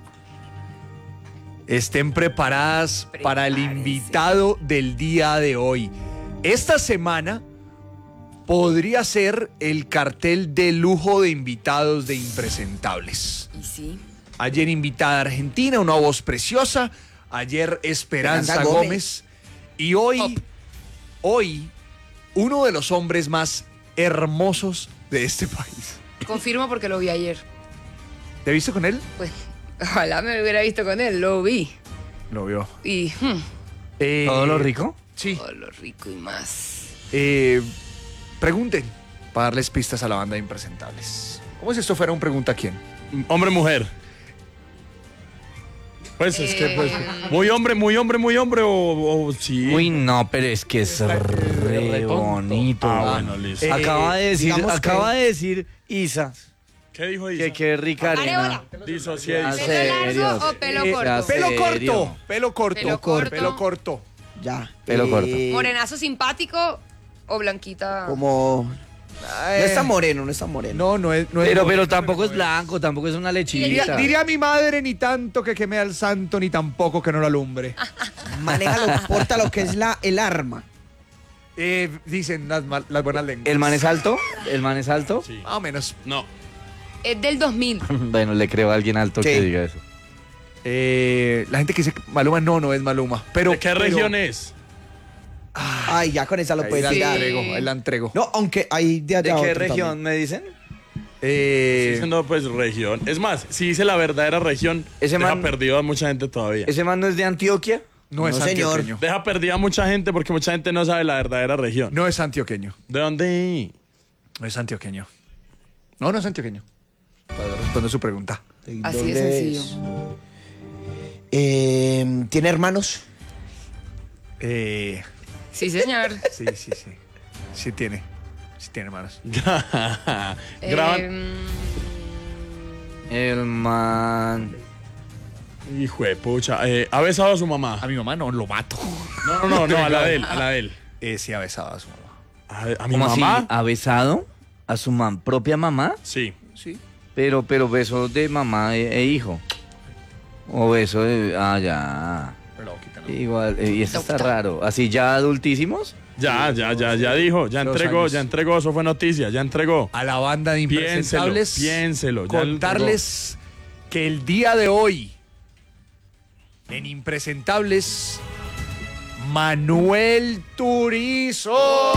Speaker 1: estén preparadas para el
Speaker 5: Prepárense.
Speaker 1: invitado del día de hoy. Esta semana podría ser el cartel de lujo de invitados de Impresentables.
Speaker 5: Y sí.
Speaker 1: Ayer invitada Argentina, una voz preciosa. Ayer Esperanza,
Speaker 4: Esperanza
Speaker 1: Gómez.
Speaker 4: Gómez.
Speaker 1: Y hoy,
Speaker 5: Top.
Speaker 1: hoy, uno de los hombres más hermosos de este país.
Speaker 5: Confirmo porque lo vi ayer.
Speaker 1: ¿Te viste con él?
Speaker 5: Pues, ojalá me hubiera visto con él, lo vi.
Speaker 1: Lo vio.
Speaker 5: Y hmm,
Speaker 1: Eh,
Speaker 3: ¿Todo lo rico?
Speaker 1: Sí.
Speaker 5: todo lo rico y más.
Speaker 1: Eh, pregunten para darles pistas a la banda de Impresentables. ¿Cómo si esto fuera un pregunta a quién?
Speaker 2: Hombre, mujer. Pues es que, pues,
Speaker 5: Eh.
Speaker 2: muy hombre, muy hombre, muy hombre, o, o sí.
Speaker 3: Uy, no, pero es que es re
Speaker 1: retonto.
Speaker 3: bonito.
Speaker 2: Ah, bueno, listo.
Speaker 1: Eh,
Speaker 3: acaba de decir,
Speaker 4: digamos que-
Speaker 3: acaba de decir Isa
Speaker 2: ¿Qué dijo Isa?
Speaker 3: que qué rica arena.
Speaker 5: Arena.
Speaker 2: Disocié,
Speaker 3: Ah,
Speaker 2: Isa.
Speaker 5: ¿Pelo
Speaker 3: serios.
Speaker 5: largo o pelo
Speaker 1: Eh,
Speaker 5: corto?
Speaker 1: Pelo
Speaker 3: ¿Serio?
Speaker 1: corto, pelo corto,
Speaker 5: Pelo corto.
Speaker 1: pelo corto.
Speaker 4: Ya.
Speaker 3: Pelo corto.
Speaker 5: ¿Morenazo simpático o blanquita?
Speaker 4: Como. No está moreno, no está moreno.
Speaker 1: No, no es. No es
Speaker 3: Pero, pero
Speaker 1: no
Speaker 3: tampoco
Speaker 1: es-
Speaker 3: es blanco, tampoco es una
Speaker 1: Diría,
Speaker 3: lechita.
Speaker 1: diría mi madre, ni tanto que queme al santo, ni tampoco que no lo alumbre.
Speaker 4: Maneja lo, porta lo que es la, el arma.
Speaker 1: Eh, dicen las, mal- las buenas lenguas.
Speaker 3: ¿El man es alto? ¿El man es alto?
Speaker 2: Sí.
Speaker 1: Más o menos.
Speaker 2: No.
Speaker 5: Es del dos mil.
Speaker 3: Bueno, le creo a alguien alto
Speaker 4: Sí.
Speaker 3: que diga eso.
Speaker 1: Eh, la gente que dice Maluma, no, no es Maluma. Pero,
Speaker 2: ¿De qué
Speaker 1: pero-
Speaker 2: región es?
Speaker 4: Ay, ya con esa lo
Speaker 1: Ahí
Speaker 4: puedes
Speaker 1: la
Speaker 5: Sí.
Speaker 4: tirar.
Speaker 1: entrego, ahí la entrego.
Speaker 4: No, aunque hay de
Speaker 3: ¿De
Speaker 4: allá
Speaker 3: qué
Speaker 4: otro
Speaker 3: región
Speaker 4: también.
Speaker 3: me dicen?
Speaker 1: Eh,
Speaker 2: Sí, no, pues región. Es más, si dice la verdadera región,
Speaker 3: Ese
Speaker 2: deja
Speaker 3: man-
Speaker 2: perdido a mucha gente todavía.
Speaker 3: ¿Ese man no es de Antioquia?
Speaker 1: no es
Speaker 4: no, señor.
Speaker 1: antioqueño.
Speaker 2: Deja perdida a mucha gente porque mucha gente no sabe la verdadera región.
Speaker 1: No es antioqueño.
Speaker 2: ¿De dónde?
Speaker 1: No es antioqueño. No, no es antioqueño. Para responder su pregunta.
Speaker 5: Así
Speaker 4: ¿Dónde
Speaker 5: de sencillo.
Speaker 4: es? Eh, ¿Tiene hermanos?
Speaker 1: Eh,
Speaker 5: Sí, señor.
Speaker 1: sí, sí, sí. Sí tiene. Sí tiene hermanos.
Speaker 2: Graban.
Speaker 5: Em,
Speaker 3: El man...
Speaker 2: Hijo de pucha. Eh, ¿Ha besado a su mamá?
Speaker 1: A mi mamá no, lo mato.
Speaker 2: No, no, no, no, a la de él, a la de él.
Speaker 1: Eh, sí ha besado a su mamá.
Speaker 2: ¿A, a mi
Speaker 3: ¿Cómo así?
Speaker 2: mamá?
Speaker 3: ¿Ha besado a su mam- propia mamá?
Speaker 2: Sí.
Speaker 1: Sí.
Speaker 3: Pero, pero beso de mamá e, e hijo. O beso de... Ah, ya.
Speaker 1: Pero quítalo.
Speaker 3: Igual, eh, y eso está
Speaker 5: Doctor.
Speaker 3: raro. ¿Así ya adultísimos?
Speaker 2: Ya, ya, ya, ya dijo, ya
Speaker 1: Dos
Speaker 2: entregó,
Speaker 1: años.
Speaker 2: ya entregó, eso fue noticia, ya entregó.
Speaker 1: A la banda de
Speaker 2: Piénselo,
Speaker 1: Impresentables.
Speaker 2: piénselo. ya lo
Speaker 1: Contarles que el día de hoy, en Impresentables, Manuel Turizo.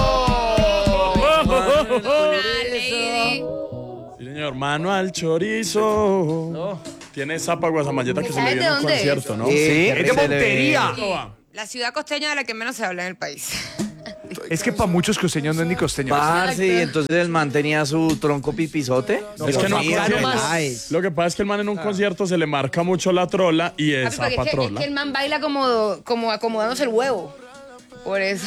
Speaker 5: Una lady.
Speaker 2: Sí, señor, mano al chorizo. Tiene zapa guasamalleta que se le
Speaker 5: ¿Sabes
Speaker 2: dio
Speaker 5: de
Speaker 2: en un
Speaker 5: dónde es?
Speaker 2: concierto, ¿no?
Speaker 3: Sí,
Speaker 1: Es de
Speaker 3: se le
Speaker 1: Montería.
Speaker 3: ve.
Speaker 5: La ciudad costeña de la que menos se habla en el país.
Speaker 1: Es que para muchos costeños no es ni costeño.
Speaker 3: Parce, y entonces el man tenía su tronco pipizote.
Speaker 2: Es que no,
Speaker 4: Sí,
Speaker 2: porque-
Speaker 4: nomás.
Speaker 2: lo que pasa es que el man en un concierto se le marca mucho la trola y
Speaker 5: Papi,
Speaker 2: es
Speaker 5: porque
Speaker 2: zapa
Speaker 5: es, que, es
Speaker 2: trola.
Speaker 5: que el man baila como, como acomodándose el huevo. Por eso.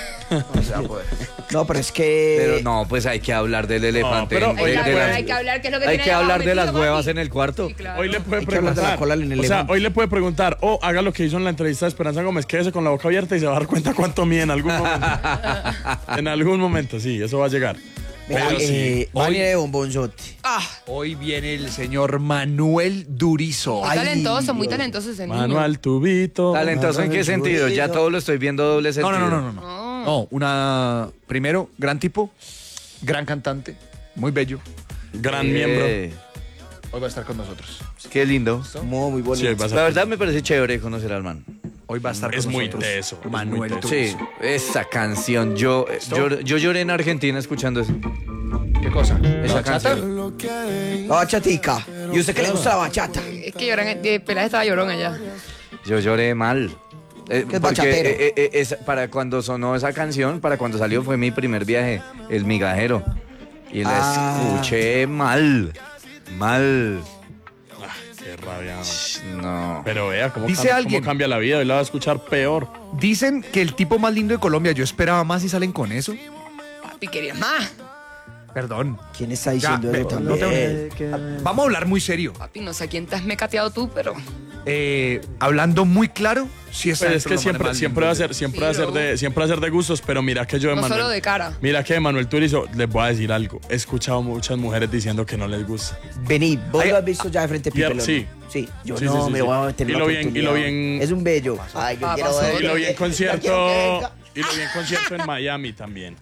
Speaker 4: No, pero es que.
Speaker 3: Pero no, pues hay que hablar del elefante.
Speaker 2: pero
Speaker 3: en-
Speaker 2: hoy
Speaker 5: Hay
Speaker 3: de
Speaker 5: que,
Speaker 2: le
Speaker 3: la-
Speaker 5: hablar, hay que hablar qué es lo que
Speaker 3: hay
Speaker 5: tiene
Speaker 3: que
Speaker 5: ahí abajo
Speaker 3: hablar de las
Speaker 5: metido,
Speaker 3: huevas
Speaker 5: papi.
Speaker 3: en el cuarto.
Speaker 5: Sí, claro.
Speaker 2: Hoy le puede
Speaker 4: Hay que hablar de la
Speaker 2: preguntar.
Speaker 4: cola en el
Speaker 2: O sea,
Speaker 4: elefante.
Speaker 2: hoy le puede preguntar, o haga lo que hizo en la entrevista de Esperanza Gómez, quédese con la boca abierta y se va a dar cuenta cuánto mide en algún momento. En algún momento, sí, eso va a llegar.
Speaker 4: Mira,
Speaker 2: Pero sí.
Speaker 4: eh,
Speaker 1: hoy-
Speaker 4: Vani de bombonzote.
Speaker 5: Ah,
Speaker 1: Hoy viene el señor Manuel Durizo.
Speaker 5: muy
Speaker 4: Ay,
Speaker 5: talentoso, muy
Speaker 4: Dios.
Speaker 5: talentoso ese niño.
Speaker 2: Manuel Tubito.
Speaker 3: ¿Talentoso en qué sentido? Ya todo lo estoy viendo doble
Speaker 1: No,
Speaker 3: sentido.
Speaker 1: no, no, no, no. No, No, una. Primero, gran tipo, gran cantante, muy bello.
Speaker 2: Gran
Speaker 3: Eh,
Speaker 2: miembro.
Speaker 1: Hoy va a estar con nosotros.
Speaker 3: Qué lindo.
Speaker 4: Muy, muy
Speaker 2: Sí,
Speaker 4: bonito.
Speaker 2: vas a-
Speaker 3: La verdad me parece chévere conocer al man.
Speaker 1: Hoy va a estar
Speaker 2: Es
Speaker 1: con
Speaker 2: muy
Speaker 1: nosotros.
Speaker 2: teso, es
Speaker 1: Manuel
Speaker 2: muy teso.
Speaker 3: Sí,
Speaker 1: Turizo.
Speaker 3: esa canción. Yo, yo, yo lloré en Argentina escuchando eso.
Speaker 1: ¿Qué cosa?
Speaker 3: Esa
Speaker 1: ¿Bachata?
Speaker 3: canción.
Speaker 4: La bachatica. ¿Y usted qué le gusta la bachata?
Speaker 5: Es que lloran, de Peláez estaba llorón allá.
Speaker 3: Yo lloré mal. Eh,
Speaker 4: ¿Qué es
Speaker 3: porque
Speaker 4: bachatero?
Speaker 3: eh, eh, es- para cuando sonó esa canción, para cuando salió fue mi primer viaje, El Migajero. Y la
Speaker 4: Ah.
Speaker 3: escuché mal. Mal.
Speaker 2: Qué rabia.
Speaker 3: No.
Speaker 2: Pero vea cómo,
Speaker 1: Dice
Speaker 2: cambia,
Speaker 1: alguien-
Speaker 2: cómo cambia la vida. Hoy la va a escuchar peor.
Speaker 1: Dicen que el tipo más lindo de Colombia, yo esperaba más y salen con eso.
Speaker 5: Papi, querías más.
Speaker 1: Perdón.
Speaker 4: ¿Quién está
Speaker 1: Ya,
Speaker 4: diciendo
Speaker 1: ve,
Speaker 4: eso
Speaker 1: no
Speaker 4: también?
Speaker 1: tengo- Vamos a hablar muy serio.
Speaker 5: Papi, no sé a quién te has mecateado tú, pero.
Speaker 1: Eh, hablando muy claro, sí está
Speaker 2: Pero es
Speaker 1: dentro de
Speaker 2: que
Speaker 1: los
Speaker 2: siempre,
Speaker 1: manes más
Speaker 2: siempre va a
Speaker 1: lindos.
Speaker 2: ser, siempre
Speaker 5: Sí,
Speaker 2: va a ser
Speaker 5: bro.
Speaker 2: de, siempre va a ser de gustos, pero mira que yo de
Speaker 5: No
Speaker 2: Manuel.
Speaker 5: solo de cara.
Speaker 2: Mira que de Manuel Turizo, les voy a decir algo. He escuchado muchas mujeres diciendo que no les gusta.
Speaker 4: Vení, vos
Speaker 2: Ay,
Speaker 4: lo has visto ya de frente a
Speaker 2: y-
Speaker 4: Pipe.
Speaker 2: sí.
Speaker 4: Sí, yo
Speaker 2: Sí,
Speaker 4: no
Speaker 2: sí, sí,
Speaker 4: me
Speaker 2: sí.
Speaker 4: voy a meter
Speaker 2: Y
Speaker 4: la
Speaker 2: lo bien- y lo
Speaker 4: oportunidad.
Speaker 2: bien-
Speaker 4: Es un bello. Ay, yo
Speaker 5: Ah,
Speaker 4: quiero
Speaker 5: pasó.
Speaker 4: ver.
Speaker 2: Y lo vi en
Speaker 4: Yo
Speaker 2: concierto.
Speaker 4: quiero que venga.
Speaker 2: Y lo vi en concierto en Miami también.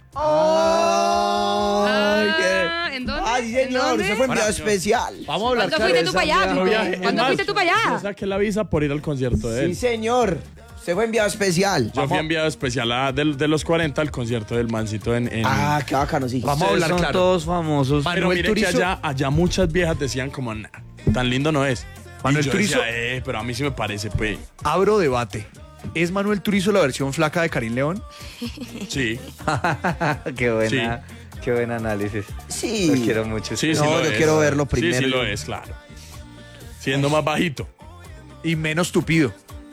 Speaker 4: Ay, qué-
Speaker 5: Ah, ¿en dónde?
Speaker 4: Ay,
Speaker 5: ¿En
Speaker 4: señor,
Speaker 5: dónde?
Speaker 4: usted fue enviado especial.
Speaker 1: Vamos a hablar
Speaker 5: ¿Cuándo
Speaker 1: claro
Speaker 5: fuiste
Speaker 1: de
Speaker 5: tú
Speaker 1: esa
Speaker 5: para allá,
Speaker 1: vida.
Speaker 2: Yo viajé-
Speaker 5: Pipe?
Speaker 2: es
Speaker 5: ¿Cuándo
Speaker 2: más,
Speaker 5: fuiste tú para
Speaker 2: Yo
Speaker 5: allá?
Speaker 2: saqué la visa por ir al concierto de
Speaker 4: Sí,
Speaker 2: él.
Speaker 4: señor. Usted fue enviado especial.
Speaker 2: Yo fui enviado especial a, de, de los cuarenta al concierto del Mancito en. en-
Speaker 4: Ah, qué bacano, sí.
Speaker 1: Vamos a hablar
Speaker 3: Son
Speaker 1: claro.
Speaker 3: todos famosos.
Speaker 1: Man-
Speaker 2: Pero
Speaker 1: Manuel
Speaker 2: mire que
Speaker 1: Turizo-
Speaker 2: allá, allá muchas viejas decían como, nah, tan lindo no es.
Speaker 1: Manuel
Speaker 2: y yo
Speaker 1: Turizo-
Speaker 2: decía, eh, pero a mí sí me parece, pues.
Speaker 1: Abro debate. ¿Es Manuel Turizo la versión flaca de Karim León?
Speaker 2: Sí,
Speaker 3: Qué buena, qué buen análisis.
Speaker 4: Sí.
Speaker 3: Los quiero mucho.
Speaker 2: sí, sí.
Speaker 4: No,
Speaker 2: lo
Speaker 4: yo
Speaker 2: es.
Speaker 4: quiero verlo
Speaker 2: Sí,
Speaker 4: primero.
Speaker 2: sí lo es, claro. Siendo más bajito.
Speaker 1: Y menos tupido.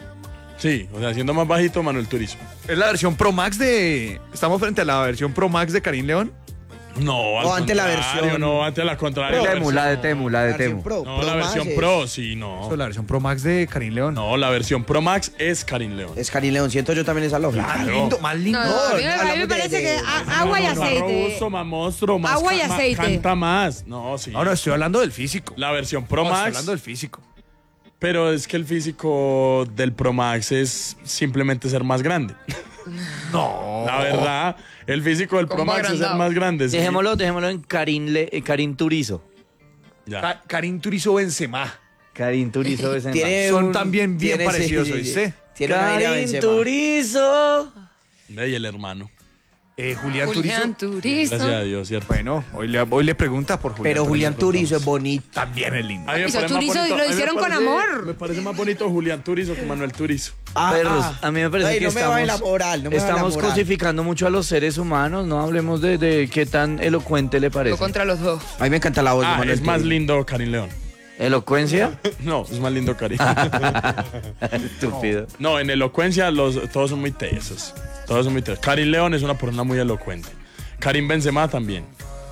Speaker 2: Sí, o sea, siendo más bajito, Manuel Turizo.
Speaker 1: ¿Es la versión Pro Max de. Estamos frente a la versión Pro Max de Karim León?
Speaker 2: No, al
Speaker 4: O ante la
Speaker 2: contrario,
Speaker 4: versión-
Speaker 2: No, ante la contraria.
Speaker 3: De
Speaker 2: la
Speaker 3: Temu, la de
Speaker 2: versión-
Speaker 3: Temu, la de
Speaker 4: Versión
Speaker 3: Temu.
Speaker 4: Pro,
Speaker 2: No,
Speaker 4: Pro
Speaker 2: la
Speaker 4: Max
Speaker 2: versión
Speaker 4: es-
Speaker 2: Pro, sí, no.
Speaker 1: Eso, la versión Pro Max de Karim León.
Speaker 2: No, la versión Pro Max es Karim León.
Speaker 4: Es Karim León, siento yo también esa lógica.
Speaker 1: Más
Speaker 2: Claro.
Speaker 1: lindo, más lindo.
Speaker 5: No, no, a mí, me- a mí me
Speaker 4: hablamos de-
Speaker 5: parece
Speaker 4: de-
Speaker 5: que a- agua y
Speaker 2: Más
Speaker 5: aceite.
Speaker 2: robusto, más monstruo, más
Speaker 5: Agua y
Speaker 2: ca- más-
Speaker 5: aceite.
Speaker 2: canta más. No, sí.
Speaker 1: Ahora estoy hablando del físico.
Speaker 2: La versión Pro
Speaker 1: No, estoy
Speaker 2: Max.
Speaker 1: hablando del físico.
Speaker 2: Pero es que el físico del Pro Max es simplemente ser más grande.
Speaker 1: No.
Speaker 2: La verdad, el físico del Pro
Speaker 5: Como
Speaker 2: Max es ser
Speaker 5: agrandado.
Speaker 2: más grande. sí.
Speaker 3: Dejémoslo, dejémoslo en Karim, Le- eh, Karim Turizo.
Speaker 2: Ya.
Speaker 1: Ka- Karim Turizo Benzema.
Speaker 3: Karim Turizo es en
Speaker 4: Tiene
Speaker 1: Son
Speaker 4: un-
Speaker 1: también bien
Speaker 4: tiene-
Speaker 1: parecidos,
Speaker 4: sí, sí,
Speaker 1: ¿oíste?
Speaker 4: sí. Tiene una aire a
Speaker 3: Karim
Speaker 4: Benzema.
Speaker 3: Turizo.
Speaker 2: Ve, y el hermano.
Speaker 1: Eh, Julián,
Speaker 5: Julián
Speaker 1: Turizo.
Speaker 5: Turizo.
Speaker 2: Gracias a Dios, ¿cierto?
Speaker 1: Bueno, hoy le, hoy le pregunta por Julián
Speaker 4: Pero Julián Turizo es bonito.
Speaker 1: También es lindo.
Speaker 2: A mí me
Speaker 5: Hizo
Speaker 2: parece más
Speaker 5: Turizo y
Speaker 2: bonito-
Speaker 5: lo
Speaker 2: a mí me
Speaker 5: hicieron con
Speaker 2: parece-
Speaker 5: amor.
Speaker 2: Me parece más bonito Julián Turizo que Manuel Turizo.
Speaker 4: Ah,
Speaker 3: Perros,
Speaker 4: ah.
Speaker 3: a mí me parece
Speaker 4: Ay,
Speaker 3: que
Speaker 4: no me va en la
Speaker 3: estamos,
Speaker 4: moral, no me va en la
Speaker 3: estamos
Speaker 4: moral.
Speaker 3: cosificando mucho a los seres humanos, no hablemos de, de qué tan elocuente le
Speaker 5: Yo
Speaker 3: parece.
Speaker 5: contra los dos.
Speaker 4: A mí me encanta la voz de
Speaker 2: Ah,
Speaker 4: Manuel
Speaker 2: es más
Speaker 4: Turizo.
Speaker 2: lindo Karim León.
Speaker 3: ¿Elocuencia?
Speaker 2: No, es más lindo Karim.
Speaker 3: Estúpido.
Speaker 2: No, en elocuencia los, todos son muy tesos. Todos son muy tesos. Karim León es una persona muy elocuente. Karim Benzema también.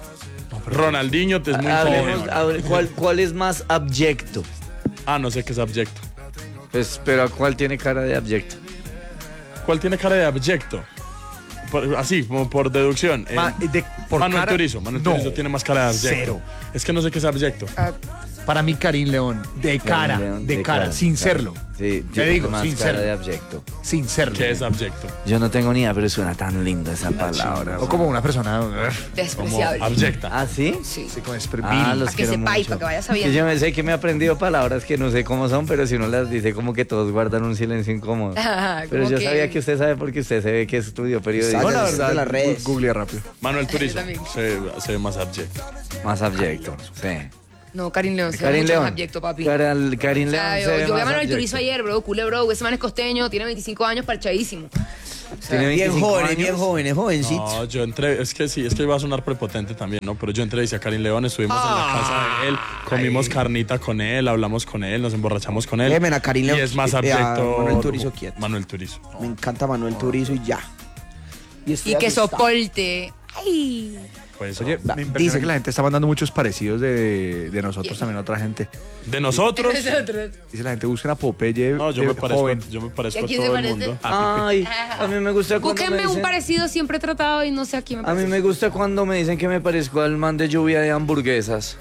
Speaker 2: Ronaldinho es muy
Speaker 3: Hablemos,
Speaker 2: inteligente.
Speaker 3: a ver, ¿cuál, ¿Cuál es más abyecto?
Speaker 2: Ah, no sé qué es abyecto.
Speaker 3: Pues, pero ¿a cuál tiene cara de abyecto?
Speaker 2: ¿Cuál tiene cara de abyecto? Por- así, como por deducción. Eh,
Speaker 1: Ma- de- por
Speaker 2: Manuel
Speaker 1: cara-
Speaker 2: Turizo. Manuel
Speaker 1: No.
Speaker 2: Turizo tiene más cara de abyecto.
Speaker 1: Cero.
Speaker 2: Es que no sé qué es abyecto.
Speaker 5: Ah,
Speaker 1: Para mí, Karim León. De cara,
Speaker 3: León,
Speaker 1: de,
Speaker 3: de
Speaker 1: cara,
Speaker 3: cara,
Speaker 1: sin
Speaker 3: claro.
Speaker 1: serlo.
Speaker 3: Sí,
Speaker 1: Te
Speaker 3: yo
Speaker 1: digo,
Speaker 3: tengo más
Speaker 1: sin
Speaker 3: cara
Speaker 1: ser-
Speaker 3: de abyecto.
Speaker 1: Sin serlo.
Speaker 2: ¿Qué es abyecto?
Speaker 3: Yo no tengo ni idea, pero suena tan linda esa palabra.
Speaker 1: O como una persona.
Speaker 2: Como
Speaker 5: Despreciable.
Speaker 2: abyecta.
Speaker 3: ¿Ah, sí?
Speaker 5: Sí.
Speaker 1: Sí, como es
Speaker 3: Ah, los
Speaker 5: Para que
Speaker 3: quiero
Speaker 5: sepáis,
Speaker 3: mucho.
Speaker 5: para que vaya
Speaker 3: Que
Speaker 5: sabiendo.
Speaker 3: yo me sé que me he aprendido palabras que no sé cómo son, pero si uno las dice como que todos guardan un silencio incómodo.
Speaker 5: Ah,
Speaker 3: Pero
Speaker 5: como
Speaker 3: yo
Speaker 5: que-
Speaker 3: sabía que usted sabe porque usted se ve que estudió periodismo.
Speaker 1: No, la
Speaker 4: Exacto.
Speaker 1: verdad,
Speaker 4: de las redes.
Speaker 1: Google rápido.
Speaker 2: Manuel Turizo
Speaker 5: también.
Speaker 2: se, se ve más abyecto.
Speaker 3: Más abyecto. Sí.
Speaker 5: No, Karim León, se ve
Speaker 3: Karim
Speaker 5: mucho
Speaker 3: León.
Speaker 5: más abyecto, papi.
Speaker 3: Karim, Karim
Speaker 5: O
Speaker 3: León
Speaker 5: sea,
Speaker 3: se
Speaker 5: yo,
Speaker 3: ve
Speaker 5: yo vi a
Speaker 3: más
Speaker 5: Manuel
Speaker 3: abyecto.
Speaker 5: Turizo ayer, bro, culé, bro, ese man es costeño, tiene veinticinco años, parchadísimo.
Speaker 3: Tiene
Speaker 4: Bien
Speaker 3: veinticinco
Speaker 4: jóvenes,
Speaker 3: años.
Speaker 4: bien jóvenes, jovencitos.
Speaker 2: No, yo entré, es que sí, es que iba a sonar prepotente también, ¿no? Pero yo entré y a Karim León, estuvimos en la casa de él, comimos carnita con él, hablamos con él, nos emborrachamos con él.
Speaker 4: Déjeme a Karim León,
Speaker 2: Y es más
Speaker 4: eh, a
Speaker 2: abyecto.
Speaker 4: Manuel Turizo quieto.
Speaker 2: Manuel Turizo.
Speaker 4: Me encanta Manuel Turizo y ya. estoy
Speaker 5: Y que
Speaker 4: asustado.
Speaker 5: soporte. Ay.
Speaker 2: Pues,
Speaker 1: Oye,
Speaker 4: Va,
Speaker 1: me impresiona
Speaker 4: dicen-
Speaker 1: que la gente está mandando muchos parecidos de, de nosotros también a otra gente.
Speaker 2: de nosotros.
Speaker 5: Nosotros.
Speaker 1: Dice la gente, busquen a Popeye
Speaker 2: No, yo
Speaker 1: de
Speaker 2: me parezco,
Speaker 1: joven.
Speaker 2: yo me parezco
Speaker 5: ¿Y a
Speaker 2: a
Speaker 5: quién
Speaker 2: todo
Speaker 5: se
Speaker 2: el
Speaker 5: parece?
Speaker 2: mundo.
Speaker 3: Ay, a mí me gusta cuando me
Speaker 5: Búsquenme un
Speaker 3: dicen,
Speaker 5: parecido siempre he tratado y no sé a quién me
Speaker 3: a mí
Speaker 5: parece.
Speaker 3: me gusta cuando me dicen que me parezco al man de lluvia de hamburguesas.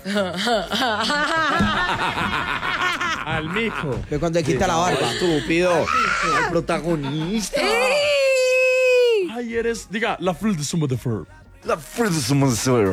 Speaker 2: Al mijo.
Speaker 4: Ve cuando le quita la barba.
Speaker 3: Estúpido. El protagonista.
Speaker 2: Ay, eres, diga, la fruit de sumo de fur.
Speaker 3: La fruta es un monstruo.